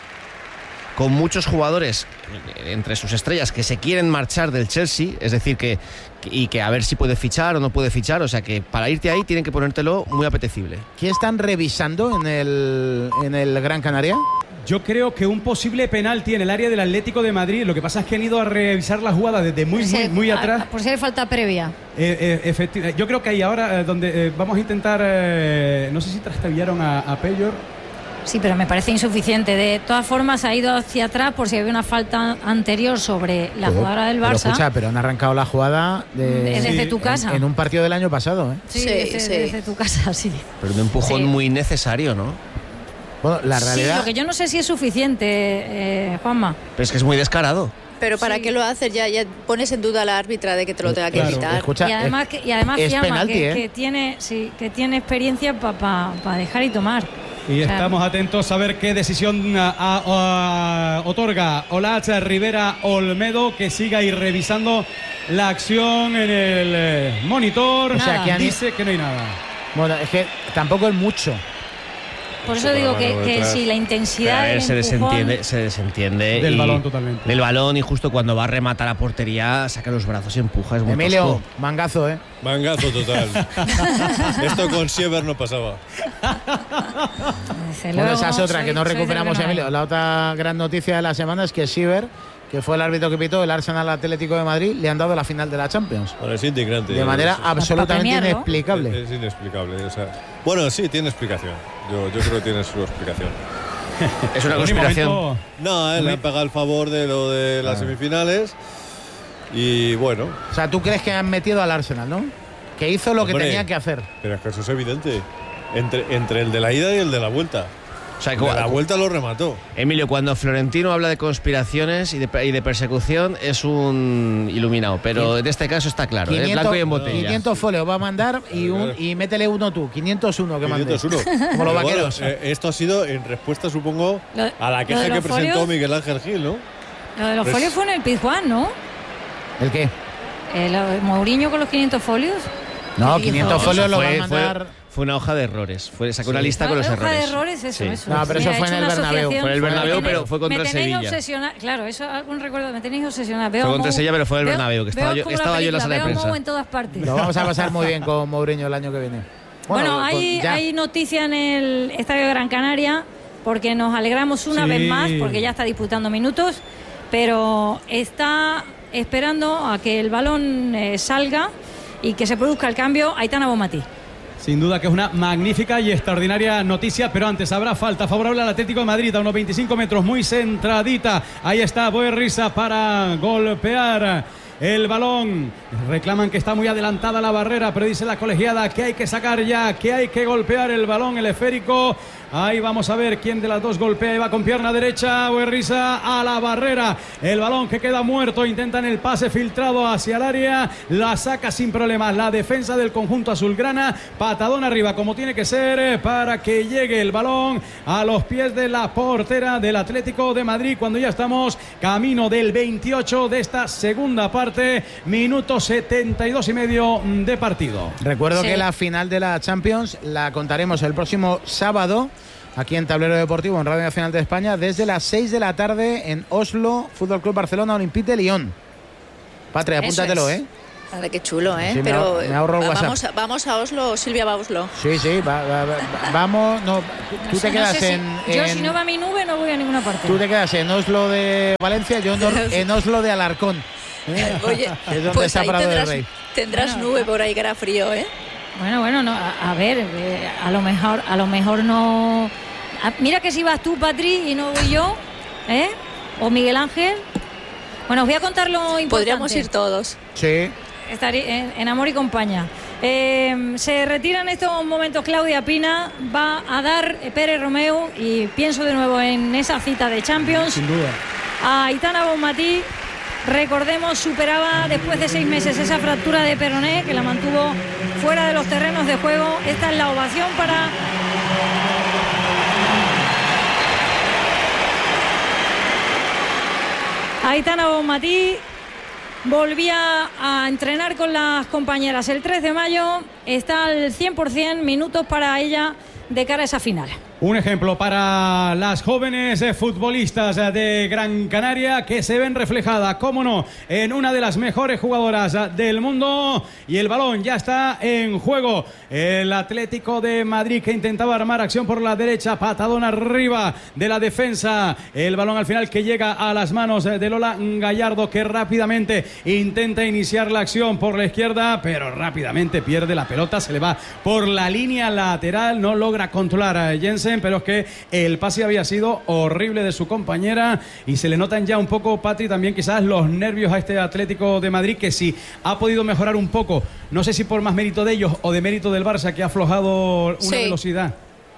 con muchos jugadores entre sus estrellas que se quieren marchar del Chelsea, es decir, que, que y que a ver si puede fichar o no puede fichar, o sea que para irte ahí tienen que ponértelo muy apetecible.
¿Qué están revisando en el, en el Gran Canaria?
Yo creo que un posible penalti en el área del Atlético de Madrid. Lo que pasa es que han ido a revisar la jugada desde muy, muy, muy, muy atrás.
Por si hay falta previa.
Eh, eh, efecti- yo creo que ahí ahora, eh, donde eh, vamos a intentar, eh, no sé si trastabillaron a, a Pellor.
Sí, pero me parece insuficiente. De todas formas, ha ido hacia atrás por si había una falta anterior sobre la
pero,
jugadora del Barça.
Pero escucha, pero han arrancado la jugada de,
desde
sí,
tu casa.
En, en un partido del año pasado, ¿eh?
Sí, sí, desde, sí. desde tu casa, sí.
Pero un empujón sí. muy necesario, ¿no?
Bueno, la realidad...
Sí, lo que yo no sé si es suficiente, eh, Juanma.
Pero es que es muy descarado.
Pero ¿para sí. qué lo haces? Ya, ya pones en duda a la árbitra de que te lo tenga que
claro,
quitar.
Escucha,
y además, que, y además
es
Fiamma,
penalti,
que,
¿eh?
que, tiene, sí, que tiene experiencia para pa, pa dejar y tomar.
Y
o sea,
estamos atentos a ver qué decisión a, a, a, otorga Olach Rivera Olmedo, que siga ahí revisando la acción en el eh, monitor.
O sea, que han...
dice que no hay nada.
Bueno, es que tampoco es mucho.
Por eso digo que, que si la intensidad
ver,
del
se
empujón...
desentiende, se desentiende
del
y,
balón totalmente.
Del balón, y justo cuando va a rematar a portería saca los brazos y empuja. Es muy
Emilio,
tosco.
mangazo, ¿eh?
Mangazo total. Esto con Siever no pasaba.
Bueno, esa es otra
soy,
que no recuperamos, Emilio. La otra gran noticia de la semana es que Siever, que fue el árbitro que pitó el Arsenal Atlético de Madrid, le han dado la final de la Champions.
Bueno, es indignante.
De manera
es,
absolutamente inexplicable.
Es, es inexplicable. O sea, bueno, sí, tiene explicación. Yo, yo creo que tiene su explicación.
Es una conspiración.
No, eh, le han pagado el favor de lo de las ah. semifinales. Y bueno.
O sea, ¿tú crees que han metido al Arsenal, no? Que hizo lo Hombre, que tenía que hacer.
Pero es que eso es evidente. Entre, entre el de la ida y el de la vuelta. O sea, que la vuelta lo remató.
Emilio, cuando Florentino habla de conspiraciones y de, y de persecución es un iluminado, pero en este caso está claro, quinientos, ¿eh? Blanco y en botella.
quinientos folios va a mandar y, un, y métele uno tú, quinientos uno que
quinientos uno.
Mandes. Como los vaqueros.
Bueno, eh, esto ha sido en respuesta, supongo,
lo,
a la queja que presentó folios, Miguel Ángel Gil, ¿no?
Lo de los pues, folios fue en el Pizjuán, ¿no?
¿El qué?
El, el Mourinho con los quinientos folios.
No, quinientos folios lo va a mandar...
Fue, Fue una hoja de errores. Fue, sacó sí. una lista
no,
con los
errores.
Una
hoja de errores, eso, sí. eso.
No, pero eso fue en el Bernabéu.
Fue en el Bernabéu, pero fue contra el Sevilla.
Obsesiona... Claro, eso algún recuerdo. Me tenéis obsesionada.
Fue contra el Sevilla, pero fue el Bernabéu, que estaba, yo, estaba yo en la sala de prensa.
En todas partes.
Lo vamos a pasar muy bien con Mourinho el año que viene.
Bueno, bueno hay, hay noticia en el Estadio de Gran Canaria, porque nos alegramos una sí. vez más, porque ya está disputando minutos, pero está esperando a que el balón eh, salga y que se produzca el cambio Aitana Bonmatí.
Sin duda que es una magnífica y extraordinaria noticia, pero antes habrá falta favorable al Atlético de Madrid a unos veinticinco metros, muy centradita. Ahí está Boerrisa para golpear el balón. Reclaman que está muy adelantada la barrera, pero dice la colegiada que hay que sacar ya, que hay que golpear el balón, el esférico. Ahí vamos a ver quién de las dos golpea y va con pierna derecha. Boerrisa a la barrera. El balón que queda muerto. Intentan el pase filtrado hacia el área. La saca sin problemas la defensa del conjunto azulgrana. Patadón arriba como tiene que ser para que llegue el balón a los pies de la portera del Atlético de Madrid cuando ya estamos camino del veintiocho de esta segunda parte. Minuto setenta y dos y medio de partido.
Recuerdo
Sí.
que la final de la Champions la contaremos el próximo sábado aquí en Tablero Deportivo, en Radio Nacional de España, desde las seis de la tarde en Oslo, Fútbol Club Barcelona, Olympique de Lyon. Patria, apúntatelo,
es.
¿eh?
Madre, qué chulo, ¿eh?
Sí, me
Pero
ahor- me ahorro el
vamos,
WhatsApp.
a, vamos a Oslo, Silvia va a Oslo.
Sí, sí, va- va- va- vamos. No, tú, tú
No sé-
te
no
quedas
sé si-
en,
Yo,
en-
si no va mi nube, no voy a ninguna parte.
Tú te quedas en Oslo de Valencia, yo en, Or- en Oslo de Alarcón. ¿eh?
Oye,
Que es donde
pues
está
ahí
Prado del
tendrás,
Rey.
tendrás
Bueno,
nube por ahí que hará frío, ¿eh?
Bueno, bueno, no, a, a ver, eh, a lo mejor, a lo mejor no. a- mira que si vas tú, Patri, y no voy yo, ¿eh? O Miguel Ángel. Bueno, os voy a contar lo importante.
Podríamos ir todos.
Sí.
Estarí- en, en amor y compañía. Eh, se retira en estos momentos Claudia Pina, va a dar Pérez Romeu, y pienso de nuevo en esa cita de Champions.
Sin duda.
A Aitana Bonmatí, recordemos, superaba después de seis meses esa fractura de peroné que la mantuvo fuera de los terrenos de juego. Esta es la ovación para Aitana Bonmatí. Volvía a entrenar con las compañeras el tres de mayo, está al cien por ciento, minutos para ella de cara a esa final.
Un ejemplo para las jóvenes eh, futbolistas eh, de Gran Canaria que se ven reflejadas, cómo no, en una de las mejores jugadoras eh, del mundo. Y el balón ya está en juego. El Atlético de Madrid que intentaba armar acción por la derecha, patadón arriba de la defensa. El balón al final que llega a las manos eh, de Lola Gallardo, que rápidamente intenta iniciar la acción por la izquierda, pero rápidamente pierde la pelota, se le va por la línea lateral, no logra controlar a Jensen, pero es que el pase había sido horrible de su compañera y se le notan ya un poco, Patri, también quizás los nervios a este Atlético de Madrid, que sí ha podido mejorar un poco, no sé si por más mérito de ellos o de mérito del Barça, que ha aflojado una
Sí.
velocidad.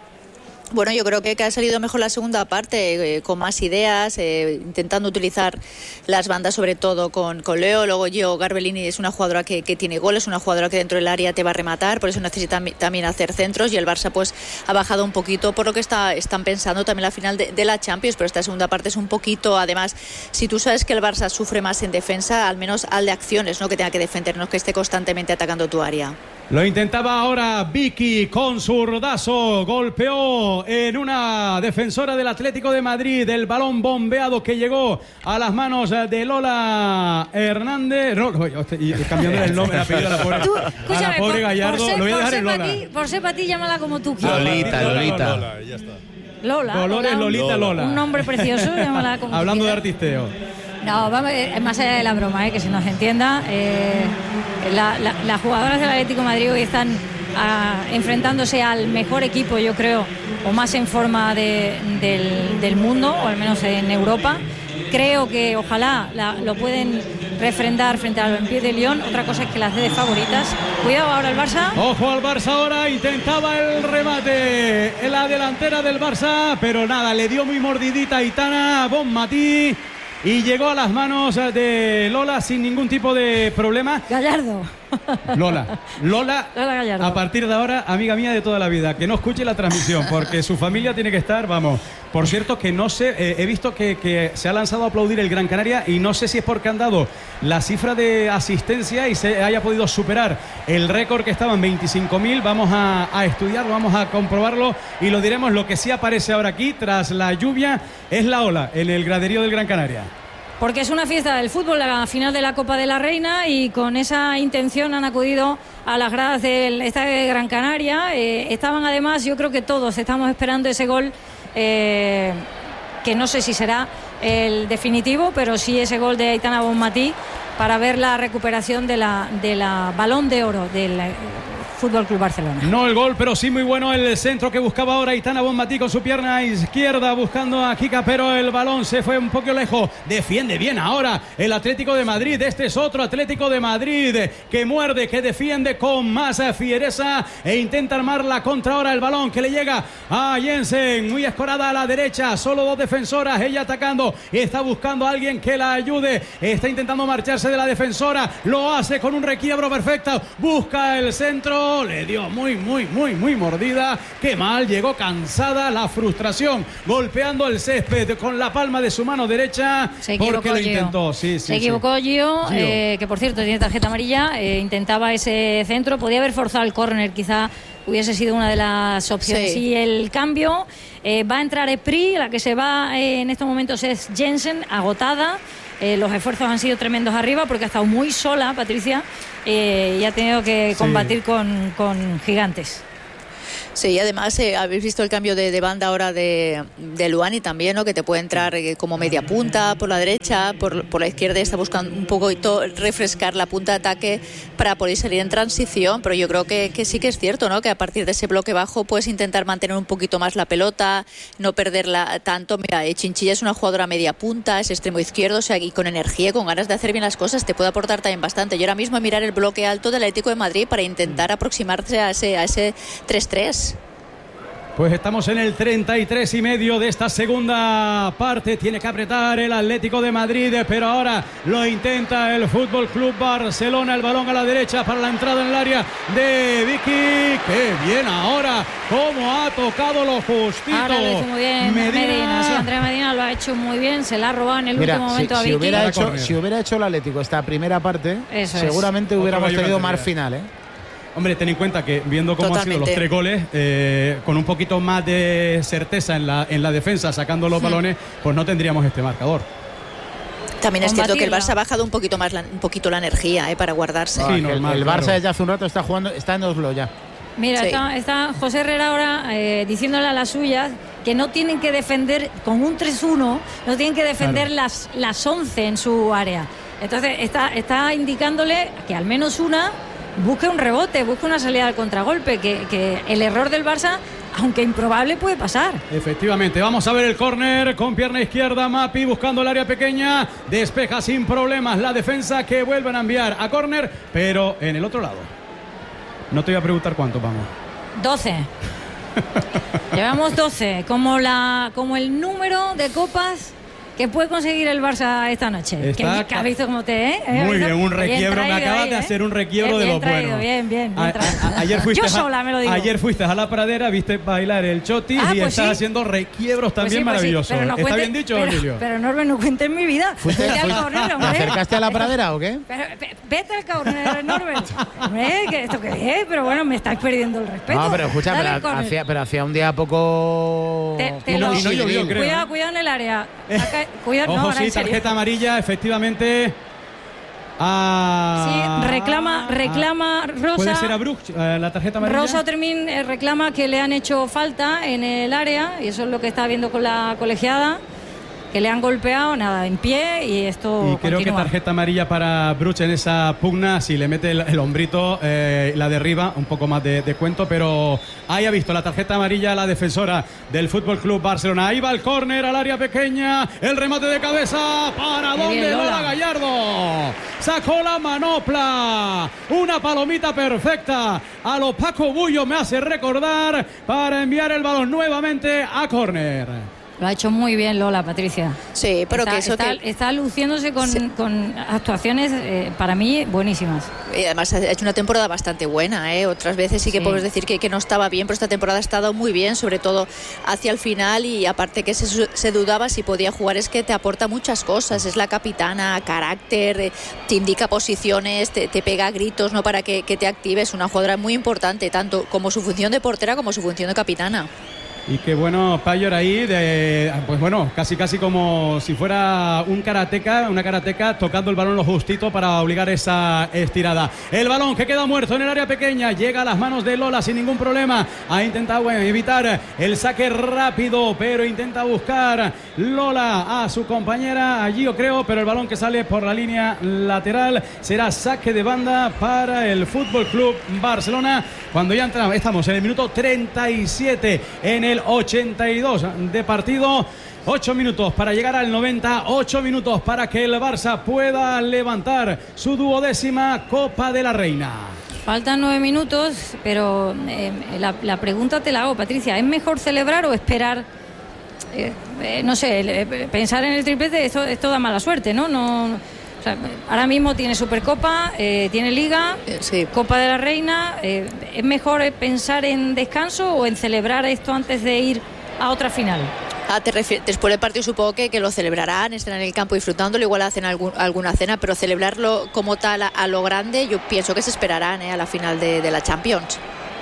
Bueno, yo creo que, que ha salido mejor la segunda parte, eh, con más ideas, eh, intentando utilizar las bandas, sobre todo con, con Leo. Luego Gio Garbellini es una jugadora que, que tiene goles, una jugadora que dentro del área te va a rematar, por eso necesita mi- también hacer centros, y el Barça pues ha bajado un poquito por lo que está, están pensando también la final de, de la Champions, pero esta segunda parte es un poquito, además, si tú sabes que el Barça sufre más en defensa, al menos al de acciones, no que tenga que defender, no que esté constantemente atacando tu área.
Lo intentaba ahora Vicky con zurdazo, golpeó en una defensora del Atlético de Madrid, el balón bombeado que llegó a las manos de Lola Hernández. No, no, y cambiando el nombre, el apellido a la pobre,
Tú,
a la
escúchame,
pobre
por,
Gallardo,
por ser,
lo voy a
por
dejar
ser
en
para
Lola.
ti, por ser para ti, llámala como tú quieras.
Lolita, Lolita.
Lola, ya está.
Lola.
Dolores
Lola,
Lolita Lola.
Un nombre precioso, llámala como tú
Hablando de
quieras.
artisteo.
No, vamos, eh, más allá de la broma, eh, que se nos entienda, eh, la- la- las jugadoras del Atlético de Madrid hoy están ah, enfrentándose al mejor equipo, yo creo, o más en forma de- del, del mundo, o al menos en Europa. Creo que ojalá la- lo pueden refrendar frente al Olympique de Lyon. Otra cosa es que las dé de favoritas. Cuidado ahora el Barça.
Ojo al Barça ahora, intentaba el remate en la delantera del Barça, pero nada, le dio muy mordidita a Aitana Bonmatí y llegó a las manos de Lola sin ningún tipo de problema.
Gallardo.
Lola, Lola,
Lola Gallardo.
a partir de ahora, amiga mía de toda la vida, que no escuche la transmisión, porque su familia tiene que estar, vamos. Por cierto, que no sé, eh, he visto que, que se ha lanzado a aplaudir el Gran Canaria y no sé si es porque han dado la cifra de asistencia y se haya podido superar el récord que estaba en veinticinco mil. Vamos a, a estudiarlo, vamos a comprobarlo y lo diremos. Lo que sí aparece ahora aquí, tras la lluvia, es la ola en el graderío del Gran Canaria.
Porque es una fiesta del fútbol, la final de la Copa de la Reina, y con esa intención han acudido a las gradas del Estadio de Gran Canaria. Eh, estaban además, yo creo que todos estamos esperando ese gol, eh, que no sé si será el definitivo, pero sí ese gol de Aitana Bonmatí, para ver la recuperación de la, de la Balón de Oro, del Fútbol Club Barcelona.
No el gol, pero sí muy bueno el centro que buscaba ahora Aitana Bonmatí con su pierna izquierda buscando a Kika, pero el balón se fue un poco lejos. Defiende bien ahora el Atlético de Madrid. Este es otro Atlético de Madrid que muerde, que defiende con más fiereza e intenta armar la contra. Ahora el balón que le llega a Jensen, muy escorada a la derecha, solo dos defensoras, ella atacando, está buscando a alguien que la ayude, está intentando marcharse de la defensora, lo hace con un requiebro perfecto, busca el centro. Le dio muy, muy, muy, muy mordida. Qué mal, llegó cansada, la frustración, golpeando el césped con la palma de su mano derecha.
Se equivocó
porque lo
Gio.
intentó. Sí, sí,
Se equivocó
sí.
Gio,
Gio.
Eh, que por cierto tiene tarjeta amarilla. Eh, intentaba ese centro, podía haber forzado el córner, quizá hubiese sido una de las opciones.
Sí.
Y el cambio, eh, va a entrar Esprit, la que se va eh, en estos momentos es Jensen, agotada. Eh, los esfuerzos han sido tremendos arriba porque ha estado muy sola Patricia eh, y ha tenido que combatir sí. con, con gigantes.
Sí, y además eh, habéis visto el cambio de, de banda ahora de, de Luani también, ¿no? Que te puede entrar eh, como media punta por la derecha, por, por la izquierda, está buscando un poquito refrescar la punta de ataque para poder salir en transición, pero yo creo que, que sí que es cierto, ¿no? Que a partir de ese bloque bajo puedes intentar mantener un poquito más la pelota, no perderla tanto. Mira, eh, Chinchilla es una jugadora media punta, es extremo izquierdo, o sea, y con energía, con ganas de hacer bien las cosas, te puede aportar también bastante. Yo ahora mismo mirar el bloque alto del Atlético de Madrid para intentar aproximarse a ese, a ese tres tres.
Pues estamos en el treinta y tres y medio de esta segunda parte. Tiene que apretar el Atlético de Madrid, pero ahora lo intenta el Fútbol Club Barcelona. El balón a la derecha para la entrada en el área de Vicky. ¡Qué bien ahora! ¡Cómo ha tocado lo justito!
Ahora lo hizo muy bien Medina. Medina. Sí, Andrea Medina lo ha hecho muy bien. Se la ha robado en el
Mira,
último momento
si,
a Vicky.
Si hubiera, hecho, si hubiera hecho el Atlético esta primera parte, Eso seguramente es. hubiéramos tenido más final, ¿eh?
Hombre, ten en cuenta que viendo cómo Totalmente. han sido los tres goles, eh, con un poquito más de certeza en la, en la defensa, sacando los hmm. balones, pues no tendríamos este marcador.
También es cierto que el Barça ha bajado un poquito más la, un poquito la energía eh, para guardarse.
Sí, normal, el, el Barça claro. ya hace un rato está jugando, está en Oslo ya.
Mira, sí. está, está José Herrera ahora eh, diciéndole a las suyas que no tienen que defender con un tres uno, no tienen que defender claro. las, las once en su área. Entonces está, está indicándole que al menos una busque un rebote, busque una salida al contragolpe, que, que el error del Barça, aunque improbable, puede pasar.
Efectivamente, vamos a ver el córner con pierna izquierda, Mapi buscando el área pequeña, despeja sin problemas la defensa, que vuelven a enviar a córner, pero en el otro lado. No te voy a preguntar cuánto vamos.
doce. Llevamos doce, como, la, como el número de copas que puede conseguir el Barça esta noche.
Está
que has visto cómo te eh?
Muy bien, un requiebro. Traído, me acabas ahí, de hacer un requiebro
bien,
de lo
traído,
bueno.
Bien, bien, bien
a, a, ayer fuiste
Yo sola me lo digo.
Ayer fuiste a la pradera, viste bailar el chotis ah, y pues estás sí. haciendo requiebros también pues sí, pues maravillosos. Sí. No
¿Está
cuente, bien dicho,
pero,
Emilio?
Pero Norbe, no cuentes mi vida.
¿Fuiste,
vete
fuiste,
al corner,
¿Te acercaste a la pradera o qué?
Pero, vete al corner, Norbe. Hombre, que esto que es, pero bueno, me estás perdiendo el respeto.
No, pero escucha, pero hacía, pero hacía un día poco...
Te, te
no,
lo,
no llovió, creo.
Cuidado, cuidado en el área. Acá, cuidado,
Ojo,
no,
sí, tarjeta amarilla, efectivamente.
Ah, sí, reclama, reclama Rosa.
Puede ser a Brooks, eh, la tarjeta amarilla.
Rosa Otermin eh, reclama que le han hecho falta en el área, y eso es lo que está viendo con la colegiada, que le han golpeado, nada, en pie, y esto
Y creo
continúa.
que tarjeta amarilla para Brooks en esa pugna, si le mete el, el hombrito, eh, la derriba, un poco más de, de cuento, pero ahí ha visto la tarjeta amarilla la defensora del Fútbol Club Barcelona. Ahí va el córner al área pequeña, el remate de cabeza, ¿para
Qué
dónde
bien,
Lola
Lola
Gallardo? Sacó la manopla, una palomita perfecta a lo Paco Bullo, me hace recordar, para enviar el balón nuevamente a córner.
Lo ha hecho muy bien Lola, Patricia.
Sí, pero
está,
que eso
está,
que...
está luciéndose con, sí. con actuaciones eh, para mí buenísimas.
Y además ha hecho una temporada bastante buena, ¿eh? Otras veces sí que sí. puedes decir que, que no estaba bien, pero esta temporada ha estado muy bien, sobre todo hacia el final, y aparte que se, se dudaba si podía jugar, es que te aporta muchas cosas, es la capitana, carácter, te indica posiciones, te, te pega gritos, ¿no? Para que, que te actives, una jugadora muy importante, tanto como su función de portera como su función de capitana.
Y qué bueno, Payor ahí, de, pues bueno, casi casi como si fuera un karateca, una karateca tocando el balón lo justito para obligar esa estirada. El balón que queda muerto en el área pequeña, llega a las manos de Lola sin ningún problema. Ha intentado bueno, evitar el saque rápido, pero intenta buscar Lola a su compañera allí, yo creo, pero el balón que sale por la línea lateral será saque de banda para el Fútbol Club Barcelona. Cuando ya entramos, estamos en el minuto treinta y siete, en el ochenta y dos de partido. Ocho minutos para llegar al noventa, ocho minutos para que el Barça pueda levantar su duodécima Copa de la Reina.
Faltan nueve minutos, pero eh, la, la pregunta te la hago, Patricia. ¿Es mejor celebrar o esperar? Eh, eh, no sé, eh, pensar en el triplete, esto, esto da mala suerte, ¿no? no, no o sea, ahora mismo tiene Supercopa, eh, tiene Liga, sí. Copa de la Reina. Eh, ¿Es mejor pensar en descanso o en celebrar esto antes de ir a otra final?
Ah, te refieres, después del partido supongo que, que lo celebrarán, estarán en el campo disfrutándolo, igual hacen algún, alguna cena, pero celebrarlo como tal a, a lo grande, yo pienso que se esperarán eh, a la final de, de la Champions.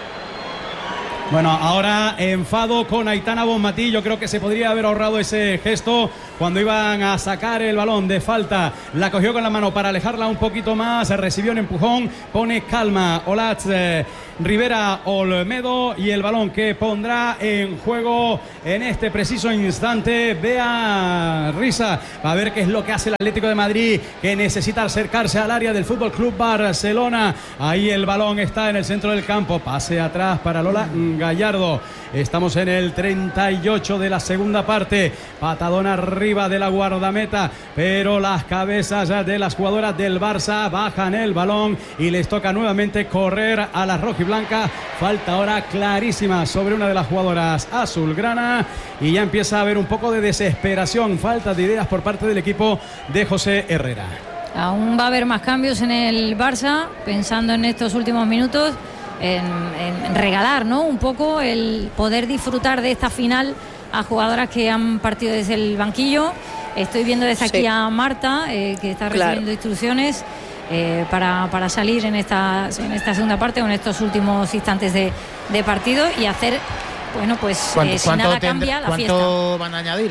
Bueno, ahora enfado con Aitana Bonmatí. Yo creo que se podría haber ahorrado ese gesto cuando iban a sacar el balón de falta. La cogió con la mano para alejarla un poquito más. Recibió un empujón. Pone calma Olatz eh, Rivera Olmedo. Y el balón que pondrá en juego en este preciso instante Bea Risa. A ver qué es lo que hace el Atlético de Madrid, que necesita acercarse al área del Fútbol Club Barcelona. Ahí el balón está en el centro del campo. Pase atrás para Lola Gallardo. Estamos en el treinta y ocho de la segunda parte. Patadón arriba de la guardameta, pero las cabezas de las jugadoras del Barça bajan el balón y les toca nuevamente correr a la rojiblanca. Falta ahora clarísima sobre una de las jugadoras azulgrana y ya empieza a haber un poco de desesperación, falta de ideas por parte del equipo de José Herrera.
Aún va a haber más cambios en el Barça, pensando en estos últimos minutos. En, en regalar, ¿no? Un poco el poder disfrutar de esta final a jugadoras que han partido desde el banquillo. Estoy viendo desde aquí sí. a Marta, eh, que está recibiendo claro. instrucciones eh, para, para salir en esta, en esta segunda parte o en estos últimos instantes de, de partido y hacer, bueno, pues eh, si nada cambia, la fiesta.
¿Cuánto van a añadir?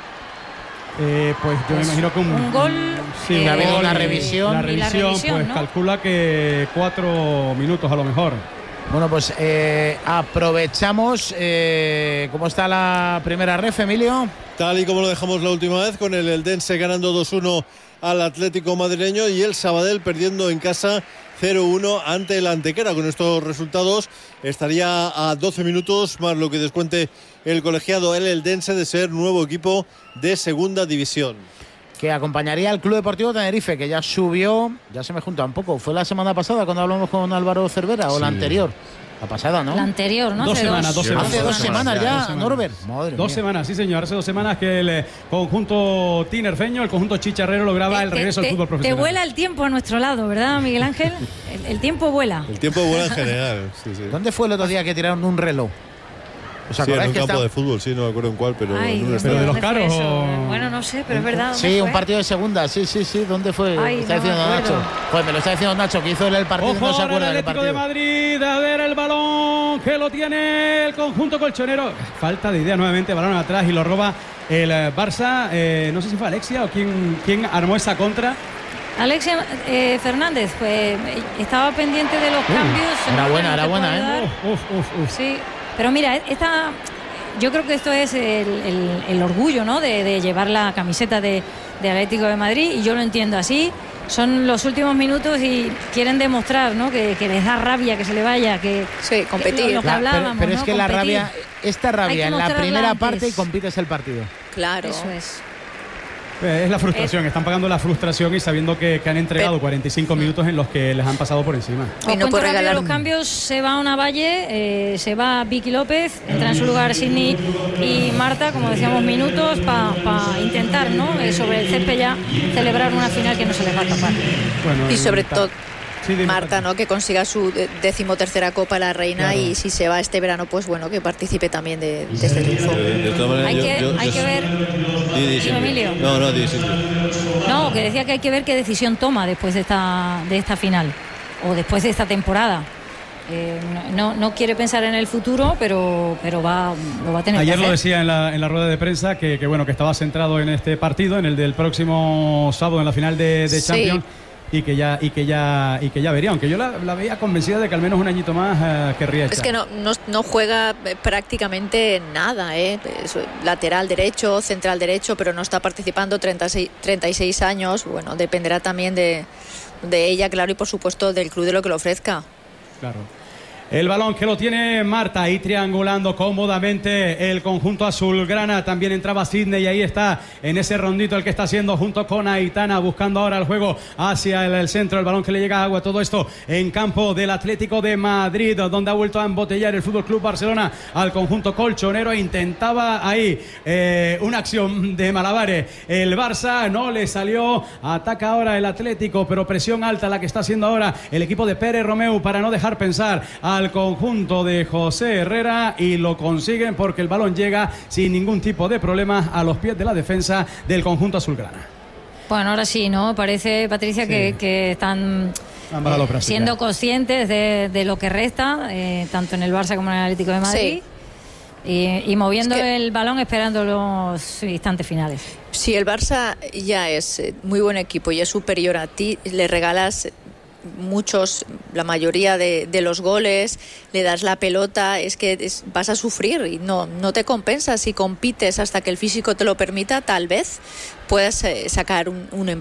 Eh, pues yo pues me imagino que un,
un gol.
Sí, eh, ha habido una revisión.
La revisión, la revisión pues ¿no? calcula que cuatro minutos a lo mejor.
Bueno, pues eh, aprovechamos. Eh, ¿Cómo está la primera ref, Emilio?
Tal y como lo dejamos la última vez, con el Eldense ganando dos uno al Atlético madrileño y el Sabadell perdiendo en casa cero uno ante el Antequera. Con estos resultados estaría a doce minutos más lo que descuente el colegiado el Eldense de ser nuevo equipo de segunda división.
Que acompañaría al Club Deportivo Tenerife, que ya subió, ya se me junta un poco. ¿Fue la semana pasada cuando hablamos con Álvaro Cervera sí. o la anterior? La pasada, ¿no?
La anterior, ¿no?
Dos
hace
semanas, dos semanas.
Hace dos semanas ya, ya Norbert.
Madre dos mía. semanas, sí señor. Hace dos semanas que el conjunto tinerfeño, el conjunto chicharrero lograba te, el regreso
te,
al fútbol profesional.
Te vuela el tiempo a nuestro lado, ¿verdad, Miguel Ángel? el, el tiempo vuela.
El tiempo vuela en general, sí, sí.
¿Dónde fue el otro día que tiraron un reloj?
¿Os sí, en un campo está... de fútbol, sí, no me acuerdo en cuál, pero...
Ay,
en un
¿pero de los caros o...?
Bueno, no sé, pero es verdad.
Sí,
fue?
un partido de segunda, sí, sí, sí, ¿dónde fue?
Ay,
está
no
diciendo
me
Nacho. Pues me lo está diciendo Nacho, que hizo el partido
Ojo,
y no se acuerda
el
del partido.
de Madrid, a ver el balón que lo tiene el conjunto colchonero. Falta de idea nuevamente, balón atrás y lo roba el Barça. Eh, no sé si fue Alexia o quién, quién armó esa contra.
Alexia eh, Fernández, pues estaba pendiente de los uh, cambios.
Era buena, era buena, ¿eh?
Uf, uf, uf.
Sí, pero mira, esta... Yo creo que esto es el, el, el orgullo, ¿no? de, de llevar la camiseta de, de Atlético de Madrid, y yo lo entiendo así. Son los últimos minutos y quieren demostrar, ¿no? que, que les da rabia que se le vaya, que
sí, competir.
Que lo, lo que
la,
hablábamos,
pero, pero
¿no?
es que
competir.
la rabia, esta rabia en la primera
antes.
parte y compites el partido.
Claro.
Eso es.
Es la frustración,
es...
están pagando la frustración y sabiendo que, que han entregado cuarenta y cinco minutos en los que les han pasado por encima.
Os no puede regalar los cambios. Se va Una Valle, eh, se va Vicky López, entra en su lugar Sidney y Marta, como decíamos, minutos para pa intentar, ¿no? Eh, sobre el césped ya celebrar una final que no se les va a tapar.
Bueno, y sobre todo sí, Marta, ¿no? Que consiga su decimotercera Copa la Reina, claro. Y si se va este verano, pues bueno, que participe también de, de este triunfo.
De, de todas maneras,
hay
yo,
que,
yo,
hay
yo,
que ver.
Di, di,
Emilio.
No, no, di, di.
No, que decía que hay que ver qué decisión toma después de esta, de esta final o después de esta temporada. Eh, no, no quiere pensar en el futuro, pero, pero va, lo va a tener
Ayer
que hacer.
lo decía en la, en la rueda de prensa que, que bueno que estaba centrado en este partido, en el del próximo sábado en la final de, de Champions. Sí. Y que ya y que ya y que ya vería, aunque yo la, la veía convencida de que al menos un añito más uh, querría echar.
Es que no, no, no juega prácticamente nada, ¿eh? Es lateral derecho, central derecho, pero no está participando. treinta y seis años, bueno, dependerá también de, de ella, claro, y por supuesto del club, de lo que le ofrezca.
Claro. El balón que lo tiene Marta, ahí triangulando cómodamente el conjunto azulgrana. También entraba Sidney y ahí está en ese rondito el que está haciendo junto con Aitana, buscando ahora el juego hacia el, el centro. El balón que le llega a agua, todo esto en campo del Atlético de Madrid, donde ha vuelto a embotellar el Fútbol Club Barcelona al conjunto colchonero. Intentaba ahí eh, una acción de malabares. El Barça no le salió. Ataca ahora el Atlético, pero presión alta la que está haciendo ahora el equipo de Pérez Romeu para no dejar pensar a al conjunto de José Herrera, y lo consiguen porque el balón llega sin ningún tipo de problema a los pies de la defensa del conjunto azulgrana.
Bueno, ahora sí, ¿no? Parece, Patricia, sí. que, que están eh, siendo conscientes de, de lo que resta, eh, tanto en el Barça como en el Atlético de Madrid. Sí. Y, y moviendo es que el balón esperando los instantes finales.
Si el Barça ya es muy buen equipo y es superior a ti, le regalas muchos, la mayoría de, de los goles, le das la pelota, es que es, vas a sufrir y no, no te compensa. Si compites hasta que el físico te lo permita, tal vez puedas eh, sacar un, un,